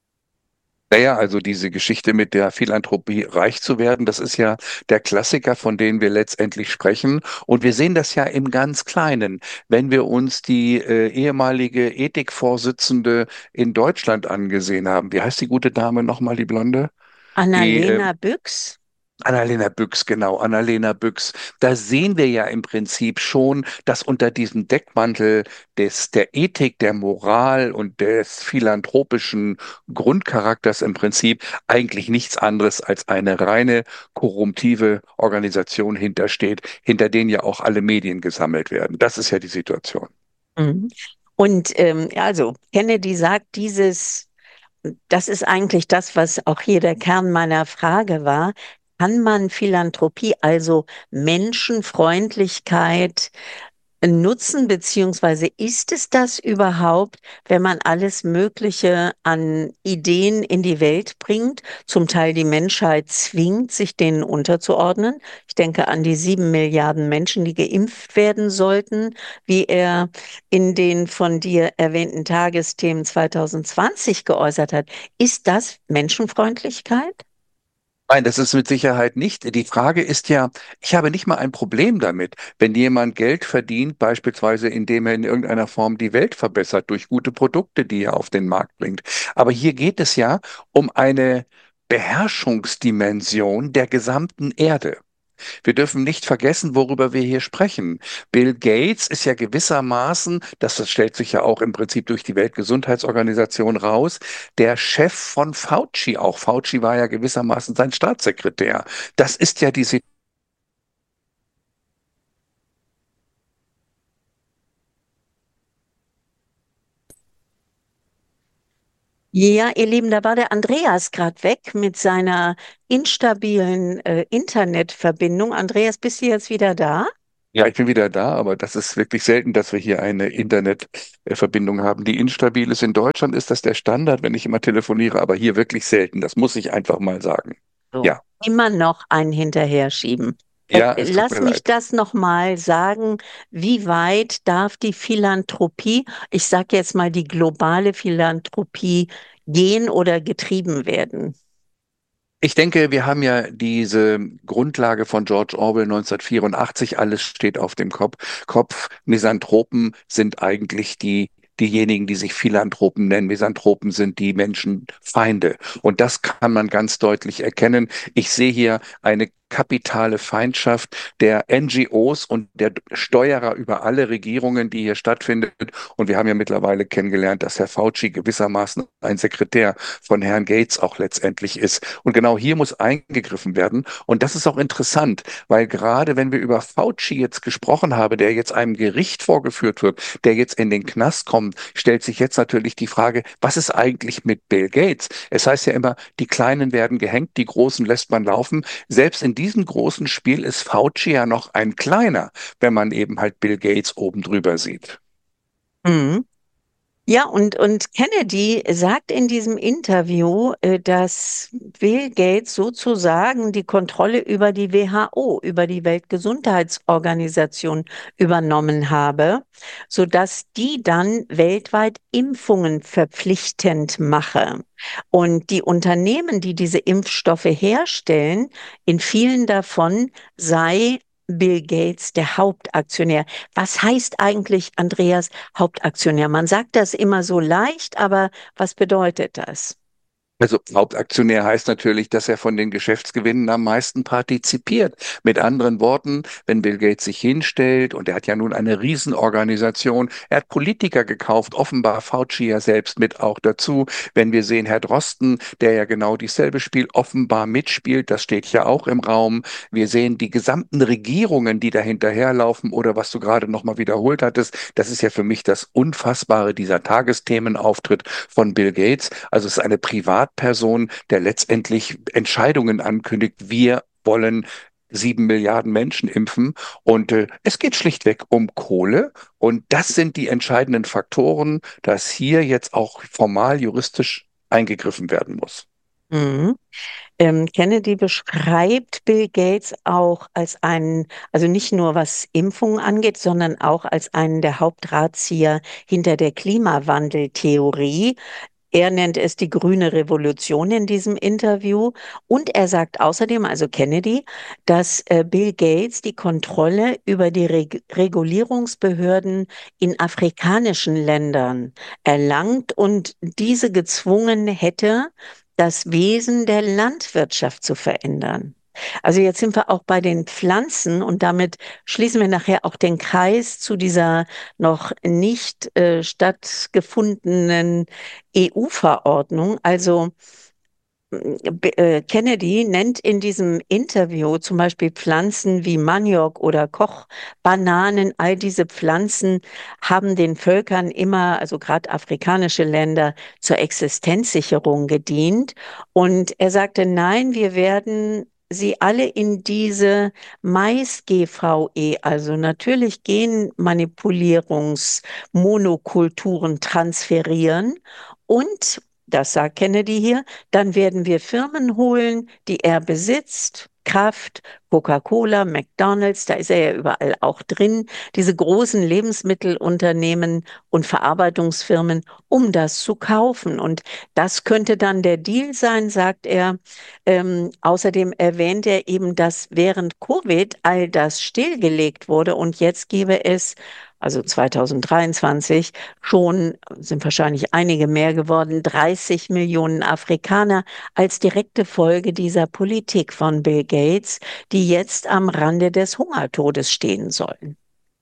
Naja, also diese Geschichte mit der Philanthropie reich zu werden, das ist ja der Klassiker, von dem wir letztendlich sprechen. Und wir sehen das ja im ganz Kleinen. Wenn wir uns die äh, ehemalige Ethikvorsitzende in Deutschland angesehen haben, wie heißt die gute Dame nochmal, die Blonde? Die äh, Annalena Büchs. Annalena Büchs, genau, Annalena Büchs. Da sehen wir ja im Prinzip schon, dass unter diesem Deckmantel des, der Ethik, der Moral und des philanthropischen Grundcharakters im Prinzip eigentlich nichts anderes als eine reine korruptive Organisation hintersteht, hinter denen ja auch alle Medien gesammelt werden. Das ist ja die Situation. Mhm. Und ähm, ja, also Kennedy sagt dieses, das ist eigentlich das, was auch hier der Kern meiner Frage war. Kann man Philanthropie, also Menschenfreundlichkeit, nutzen, beziehungsweise ist es das überhaupt, wenn man alles Mögliche an Ideen in die Welt bringt, zum Teil die Menschheit zwingt, sich denen unterzuordnen? Ich denke an die sieben Milliarden Menschen, die geimpft werden sollten, wie er in den von dir erwähnten Tagesthemen zweitausendzwanzig geäußert hat. Ist das Menschenfreundlichkeit? Nein, das ist mit Sicherheit nicht. Die Frage ist ja, ich habe nicht mal ein Problem damit, wenn jemand Geld verdient, beispielsweise indem er in irgendeiner Form die Welt verbessert durch gute Produkte, die er auf den Markt bringt. Aber hier geht es ja um eine Beherrschungsdimension der gesamten Erde. Wir dürfen nicht vergessen, worüber wir hier sprechen. Bill Gates ist ja gewissermaßen, das stellt sich ja auch im Prinzip durch die Weltgesundheitsorganisation raus, der Chef von Fauci auch. Fauci war ja gewissermaßen sein Staatssekretär. Das ist ja die Situation. Ja, ihr Lieben, da war der Andreas gerade weg mit seiner instabilen äh, Internetverbindung. Andreas, bist du jetzt wieder da? Ja, ich bin wieder da, aber das ist wirklich selten, dass wir hier eine Internetverbindung haben, die instabil ist. In Deutschland ist das der Standard, wenn ich immer telefoniere, aber hier wirklich selten. Das muss ich einfach mal sagen. So, Ja, immer noch einen hinterher schieben. Äh, ja, es tut lass mir mich leid. das nochmal sagen. Wie weit darf die Philanthropie, ich sage jetzt mal die globale Philanthropie, gehen oder getrieben werden? Ich denke, wir haben ja diese Grundlage von George Orwell neunzehnhundertvierundachtzig, alles steht auf dem Kopf. Kopf. Misanthropen sind eigentlich die, diejenigen, die sich Philanthropen nennen. Misanthropen sind die Menschenfeinde. Und das kann man ganz deutlich erkennen. Ich sehe hier eine kapitale Feindschaft der N G Os und der Steuerer über alle Regierungen, die hier stattfindet. Und wir haben ja mittlerweile kennengelernt, dass Herr Fauci gewissermaßen ein Sekretär von Herrn Gates auch letztendlich ist. Und genau hier muss eingegriffen werden. Und das ist auch interessant, weil gerade wenn wir über Fauci jetzt gesprochen haben, der jetzt einem Gericht vorgeführt wird, der jetzt in den Knast kommt, stellt sich jetzt natürlich die Frage, was ist eigentlich mit Bill Gates? Es heißt ja immer, die Kleinen werden gehängt, die Großen lässt man laufen. Selbst in diesem großen Spiel ist Fauci ja noch ein kleiner, wenn man eben halt Bill Gates oben drüber sieht. Mhm. Ja, und, und Kennedy sagt in diesem Interview, äh, dass Bill Gates sozusagen die Kontrolle über die W H O, über die Weltgesundheitsorganisation übernommen habe, sodass die dann weltweit Impfungen verpflichtend mache. Und die Unternehmen, die diese Impfstoffe herstellen, in vielen davon sei Bill Gates der Hauptaktionär. Was heißt eigentlich, Andreas, Hauptaktionär? Man sagt das immer so leicht, aber was bedeutet das? Also Hauptaktionär heißt natürlich, dass er von den Geschäftsgewinnen am meisten partizipiert. Mit anderen Worten, wenn Bill Gates sich hinstellt, und er hat ja nun eine Riesenorganisation, er hat Politiker gekauft, offenbar Fauci ja selbst mit auch dazu. Wenn wir sehen, Herr Drosten, der ja genau dieselbe Spiel offenbar mitspielt, das steht ja auch im Raum. Wir sehen die gesamten Regierungen, die da hinterherlaufen oder was du gerade nochmal wiederholt hattest. Das ist ja für mich das Unfassbare, dieser Tagesthemenauftritt von Bill Gates. Also es ist eine Privat Person, der letztendlich Entscheidungen ankündigt. Wir wollen sieben Milliarden Menschen impfen. Und äh, es geht schlichtweg um Kohle. Und das sind die entscheidenden Faktoren, dass hier jetzt auch formal juristisch eingegriffen werden muss. Mhm. Ähm, Kennedy beschreibt Bill Gates auch als einen, also nicht nur was Impfungen angeht, sondern auch als einen der Hauptdrahtzieher hinter der Klimawandeltheorie. Er nennt es die grüne Revolution in diesem Interview. Und er sagt außerdem, also Kennedy, dass äh, Bill Gates die Kontrolle über die Reg Regulierungsbehörden in afrikanischen Ländern erlangt und diese gezwungen hätte, das Wesen der Landwirtschaft zu verändern. Also jetzt sind wir auch bei den Pflanzen und damit schließen wir nachher auch den Kreis zu dieser noch nicht äh, stattgefundenen E U-Verordnung. Also B- äh, Kennedy nennt in diesem Interview zum Beispiel Pflanzen wie Maniok oder Kochbananen. All diese Pflanzen haben den Völkern immer, also gerade afrikanische Länder, zur Existenzsicherung gedient. Und er sagte, nein, wir werden sie alle in diese Mais-G V E, also natürlich Genmanipulierungsmonokulturen transferieren. Und das sagt Kennedy hier, dann werden wir Firmen holen, die er besitzt, Kraft, Coca-Cola, McDonald's, da ist er ja überall auch drin, diese großen Lebensmittelunternehmen und Verarbeitungsfirmen, um das zu kaufen. Und das könnte dann der Deal sein, sagt er. Ähm, außerdem erwähnt er eben, dass während Covid all das stillgelegt wurde und jetzt gäbe es also zweitausenddreiundzwanzig, schon sind wahrscheinlich einige mehr geworden, dreißig Millionen Afrikaner als direkte Folge dieser Politik von Bill Gates, die jetzt am Rande des Hungertodes stehen sollen.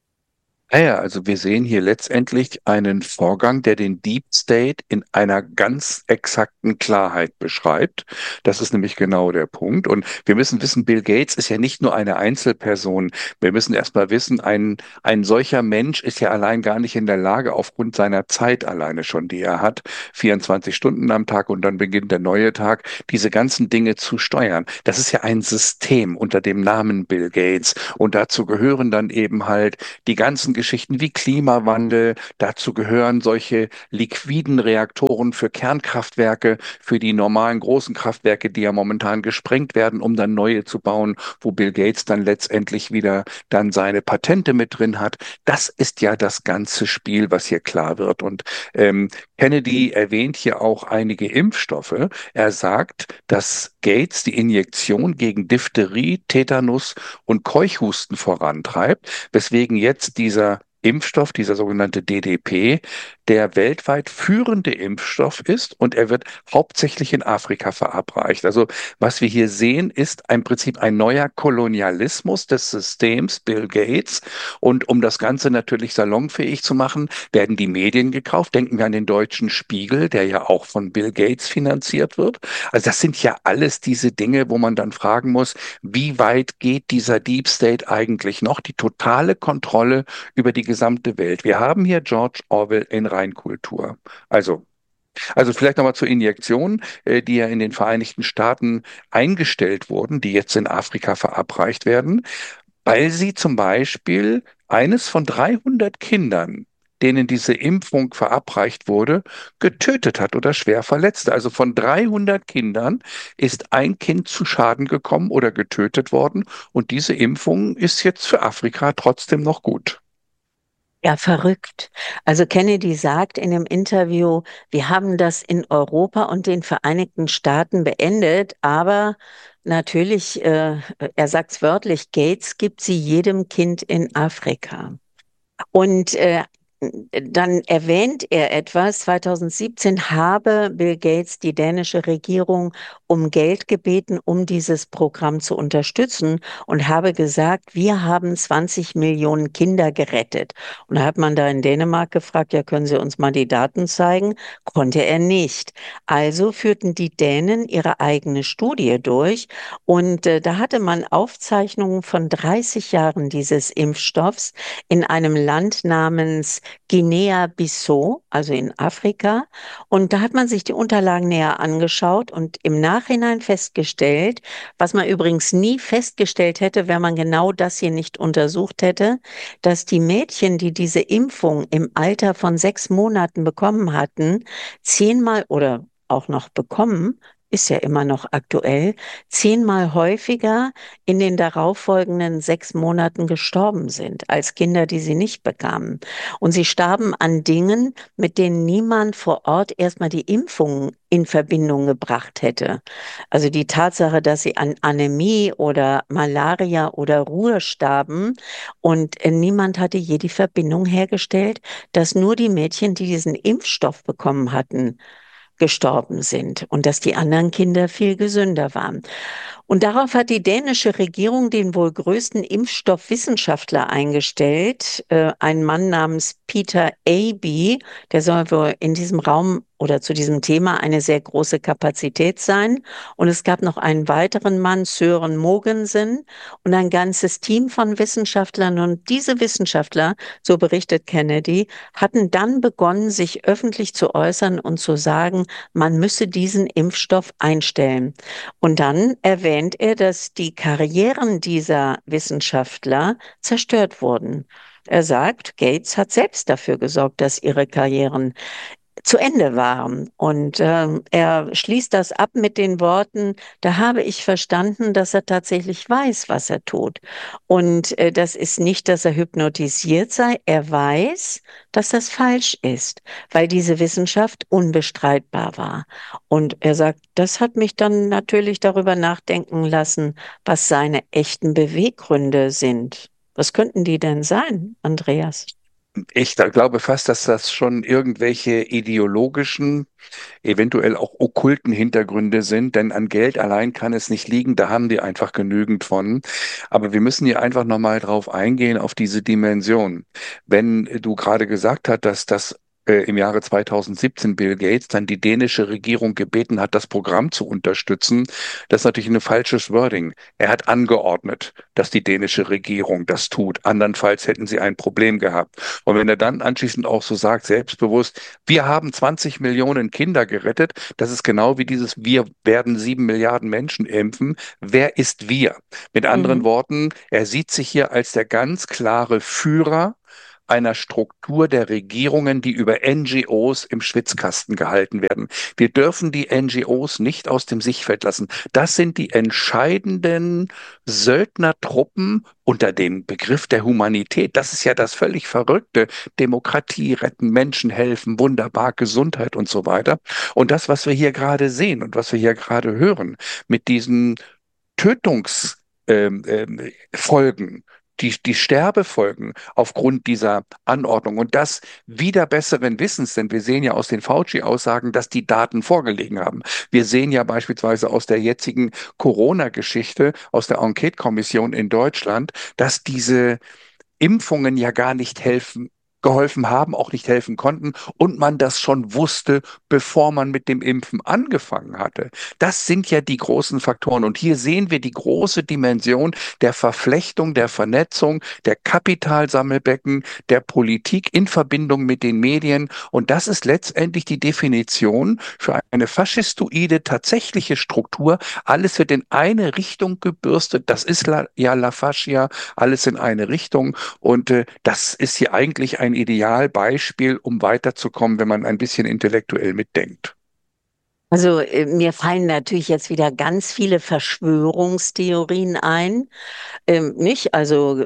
Naja, also wir sehen hier letztendlich einen Vorgang, der den Deep State in einer ganz exakten Klarheit beschreibt. Das ist nämlich genau der Punkt. Und wir müssen wissen, Bill Gates ist ja nicht nur eine Einzelperson. Wir müssen erstmal wissen, ein, ein solcher Mensch ist ja allein gar nicht in der Lage, aufgrund seiner Zeit alleine schon, die er hat, vierundzwanzig Stunden am Tag und dann beginnt der neue Tag, diese ganzen Dinge zu steuern. Das ist ja ein System unter dem Namen Bill Gates. Und dazu gehören dann eben halt die ganzen Geschichten wie Klimawandel. Dazu gehören solche liquiden Reaktoren für Kernkraftwerke, für die normalen großen Kraftwerke, die ja momentan gesprengt werden, um dann neue zu bauen, wo Bill Gates dann letztendlich wieder dann seine Patente mit drin hat. Das ist ja das ganze Spiel, was hier klar wird. Und ähm, Kennedy erwähnt hier auch einige Impfstoffe. Er sagt, dass Gates die Injektion gegen Diphtherie, Tetanus und Keuchhusten vorantreibt, weswegen jetzt dieser Impfstoff, dieser sogenannte D D P, der weltweit führende Impfstoff ist und er wird hauptsächlich in Afrika verabreicht. Also was wir hier sehen, ist im Prinzip ein neuer Kolonialismus des Systems Bill Gates. Und um das Ganze natürlich salonfähig zu machen, werden die Medien gekauft. Denken wir an den Deutschen Spiegel, der ja auch von Bill Gates finanziert wird. Also das sind ja alles diese Dinge, wo man dann fragen muss, wie weit geht dieser Deep State eigentlich noch? Die totale Kontrolle über die gesamte Welt. Wir haben hier George Orwell in Reinkultur. Also, also vielleicht nochmal zur Injektion, äh, die ja in den Vereinigten Staaten eingestellt wurden, die jetzt in Afrika verabreicht werden, weil sie zum Beispiel eines von dreihundert Kindern, denen diese Impfung verabreicht wurde, getötet hat oder schwer verletzt. Also von dreihundert Kindern ist ein Kind zu Schaden gekommen oder getötet worden und diese Impfung ist jetzt für Afrika trotzdem noch gut. Ja, verrückt. Also Kennedy sagt in dem Interview, wir haben das in Europa und den Vereinigten Staaten beendet, aber natürlich, äh, er sagt es wörtlich, Gates gibt sie jedem Kind in Afrika. Und äh, dann erwähnt er etwas, zweitausendsiebzehn habe Bill Gates die dänische Regierung um Geld gebeten, um dieses Programm zu unterstützen und habe gesagt, wir haben zwanzig Millionen Kinder gerettet. Und da hat man da in Dänemark gefragt, ja, können Sie uns mal die Daten zeigen? Konnte er nicht. Also führten die Dänen ihre eigene Studie durch und äh, da hatte man Aufzeichnungen von dreißig Jahren dieses Impfstoffs in einem Land namens Guinea-Bissau, also in Afrika. Und da hat man sich die Unterlagen näher angeschaut und im Nachhinein festgestellt, was man übrigens nie festgestellt hätte, wenn man genau das hier nicht untersucht hätte, dass die Mädchen, die diese Impfung im Alter von sechs Monaten bekommen hatten, zehnmal oder auch noch bekommen, ist ja immer noch aktuell, zehnmal häufiger in den darauffolgenden sechs Monaten gestorben sind, als Kinder, die sie nicht bekamen. Und sie starben an Dingen, mit denen niemand vor Ort erstmal die Impfung in Verbindung gebracht hätte. Also die Tatsache, dass sie an Anämie oder Malaria oder Ruhr starben und niemand hatte je die Verbindung hergestellt, dass nur die Mädchen, die diesen Impfstoff bekommen hatten, gestorben sind und dass die anderen Kinder viel gesünder waren. Und darauf hat die dänische Regierung den wohl größten Impfstoffwissenschaftler eingestellt, äh, ein Mann namens Peter Aby, der soll wohl in diesem Raum oder zu diesem Thema eine sehr große Kapazität sein. Und es gab noch einen weiteren Mann, Søren Mogensen, und ein ganzes Team von Wissenschaftlern. Und diese Wissenschaftler, so berichtet Kennedy, hatten dann begonnen, sich öffentlich zu äußern und zu sagen, man müsse diesen Impfstoff einstellen. Und dann erwähnt er, dass die Karrieren dieser Wissenschaftler zerstört wurden. Er sagt, Gates hat selbst dafür gesorgt, dass ihre Karrieren zu Ende waren. Und äh, er schließt das ab mit den Worten, da habe ich verstanden, dass er tatsächlich weiß, was er tut. Und äh, das ist nicht, dass er hypnotisiert sei, er weiß, dass das falsch ist, weil diese Wissenschaft unbestreitbar war. Und er sagt, das hat mich dann natürlich darüber nachdenken lassen, was seine echten Beweggründe sind. Was könnten die denn sein, Andreas? Ich da glaube fast, dass das schon irgendwelche ideologischen, eventuell auch okkulten Hintergründe sind, denn an Geld allein kann es nicht liegen, da haben die einfach genügend von. Aber wir müssen hier einfach nochmal drauf eingehen, auf diese Dimension. Wenn du gerade gesagt hast, dass das äh, im Jahre zweitausendsiebzehn Bill Gates dann die dänische Regierung gebeten hat, das Programm zu unterstützen, das ist natürlich ein falsches Wording. Er hat angeordnet, dass die dänische Regierung das tut. Andernfalls hätten sie ein Problem gehabt. Und wenn er dann anschließend auch so sagt, selbstbewusst, wir haben zwanzig Millionen Kinder gerettet, das ist genau wie dieses, wir werden sieben Milliarden Menschen impfen. Wer ist wir? Mit anderen Mhm. Worten, er sieht sich hier als der ganz klare Führer einer Struktur der Regierungen, die über N G Os im Schwitzkasten gehalten werden. Wir dürfen die N G Os nicht aus dem Sichtfeld lassen. Das sind die entscheidenden Söldnertruppen unter dem Begriff der Humanität. Das ist ja das völlig Verrückte. Demokratie retten, Menschen helfen, wunderbar, Gesundheit und so weiter. Und das, was wir hier gerade sehen und was wir hier gerade hören, mit diesen Tötungs ähm, ähm, Folgen, die, die Sterbefolgen aufgrund dieser Anordnung und das wieder besseren Wissens, denn wir sehen ja aus den Fauci-Aussagen, dass die Daten vorgelegen haben. Wir sehen ja beispielsweise aus der jetzigen Corona-Geschichte, aus der Enquete-Kommission in Deutschland, dass diese Impfungen ja gar nicht helfen, geholfen haben, auch nicht helfen konnten und man das schon wusste, bevor man mit dem Impfen angefangen hatte. Das sind ja die großen Faktoren. Und hier sehen wir die große Dimension der Verflechtung, der Vernetzung, der Kapitalsammelbecken, der Politik in Verbindung mit den Medien. Und das ist letztendlich die Definition für eine faschistoide tatsächliche Struktur. Alles wird in eine Richtung gebürstet. Das ist la, ja La Fascia, alles in eine Richtung. Und äh, das ist hier eigentlich ein Idealbeispiel, um weiterzukommen, wenn man ein bisschen intellektuell mitdenkt. Also äh, mir fallen natürlich jetzt wieder ganz viele Verschwörungstheorien ein, ähm, nicht? Also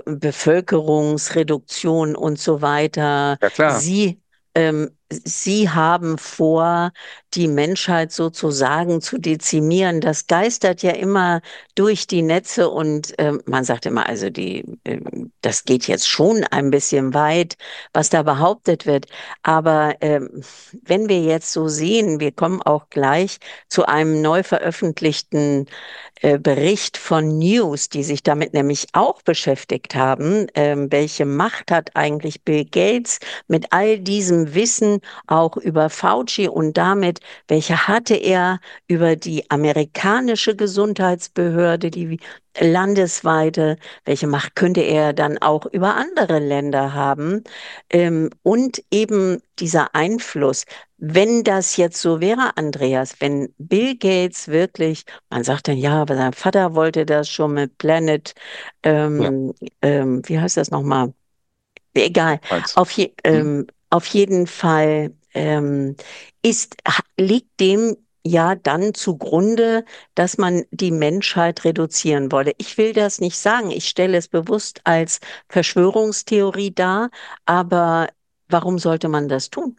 Bevölkerungsreduktion und so weiter. Ja klar. Sie, ähm, Sie haben vor, die Menschheit sozusagen zu dezimieren. Das geistert ja immer durch die Netze und ähm, man sagt immer, also die, ähm, das geht jetzt schon ein bisschen weit, was da behauptet wird. Aber ähm, wenn wir jetzt so sehen, wir kommen auch gleich zu einem neu veröffentlichten äh, Bericht von News, die sich damit nämlich auch beschäftigt haben. Ähm, welche Macht hat eigentlich Bill Gates mit all diesem Wissen auch über Fauci und damit, welche hatte er über die amerikanische Gesundheitsbehörde, die landesweite, welche Macht könnte er dann auch über andere Länder haben? Ähm, und eben dieser Einfluss. Wenn das jetzt so wäre, Andreas, wenn Bill Gates wirklich, man sagt dann, ja, aber sein Vater wollte das schon mit Planet, Ja, ähm, ähm, wie heißt das nochmal? Egal, eins. auf, je, Hm? ähm, auf jeden Fall ähm, ist, ha- liegt dem ja dann zugrunde, dass man die Menschheit reduzieren wolle. Ich will das nicht sagen, ich stelle es bewusst als Verschwörungstheorie dar, aber warum sollte man das tun?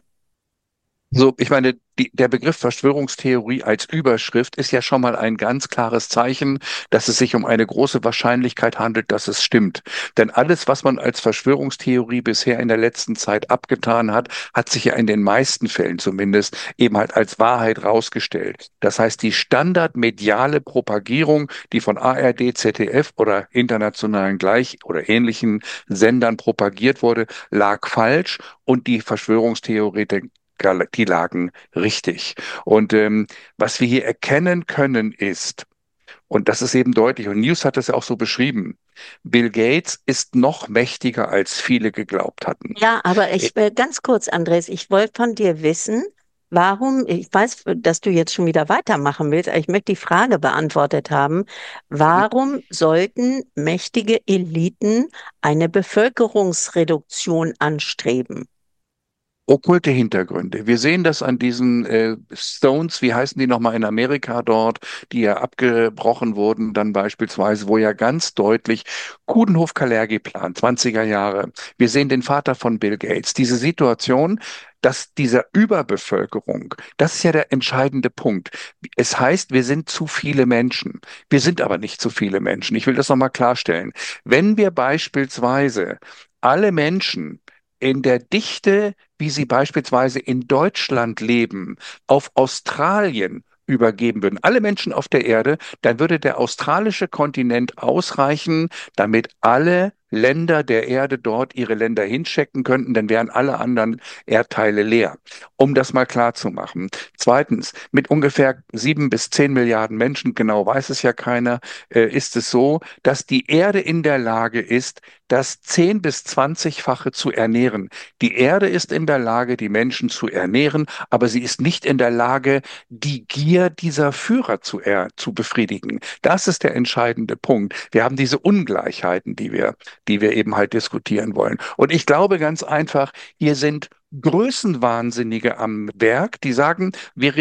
So, ich meine, die, der Begriff Verschwörungstheorie als Überschrift ist ja schon mal ein ganz klares Zeichen, dass es sich um eine große Wahrscheinlichkeit handelt, dass es stimmt. Denn alles, was man als Verschwörungstheorie bisher in der letzten Zeit abgetan hat, hat sich ja in den meisten Fällen zumindest eben halt als Wahrheit rausgestellt. Das heißt, die standardmediale Propagierung, die von A R D, Z D F oder internationalen gleich oder ähnlichen Sendern propagiert wurde, lag falsch und die Verschwörungstheoretiker die lagen richtig. Und ähm, was wir hier erkennen können ist, und das ist eben deutlich, und News hat das ja auch so beschrieben, Bill Gates ist noch mächtiger, als viele geglaubt hatten. Ja, aber Äh, ich will ganz kurz, Andres, ich wollte von dir wissen, warum, ich weiß, dass du jetzt schon wieder weitermachen willst, aber ich möchte die Frage beantwortet haben, warum sollten mächtige Eliten eine Bevölkerungsreduktion anstreben? Okkulte Hintergründe. Wir sehen das an diesen äh, Stones, wie heißen die nochmal in Amerika dort, die ja abgebrochen wurden, dann beispielsweise, wo ja ganz deutlich Coudenhove-Kalergi-Plan, zwanziger Jahre. Wir sehen den Vater von Bill Gates. Diese Situation, dass dieser Überbevölkerung, das ist ja der entscheidende Punkt. Es heißt, wir sind zu viele Menschen. Wir sind aber nicht zu viele Menschen. Ich will das nochmal klarstellen. Wenn wir beispielsweise alle Menschen in der Dichte, wie sie beispielsweise in Deutschland leben, auf Australien übergeben würden, alle Menschen auf der Erde, dann würde der australische Kontinent ausreichen, damit alle Länder der Erde dort ihre Länder hinchecken könnten, dann wären alle anderen Erdteile leer. Um das mal klar zu machen. Zweitens, mit ungefähr sieben bis zehn Milliarden Menschen, genau weiß es ja keiner, äh, ist es so, dass die Erde in der Lage ist, das zehn- bis zwanzigfache zu ernähren. Die Erde ist in der Lage, die Menschen zu ernähren, aber sie ist nicht in der Lage, die Gier dieser Führer zu, er, zu befriedigen. Das ist der entscheidende Punkt. Wir haben diese Ungleichheiten, die wir, die wir eben halt diskutieren wollen. Und ich glaube ganz einfach, hier sind Größenwahnsinnige am Werk, die sagen, wir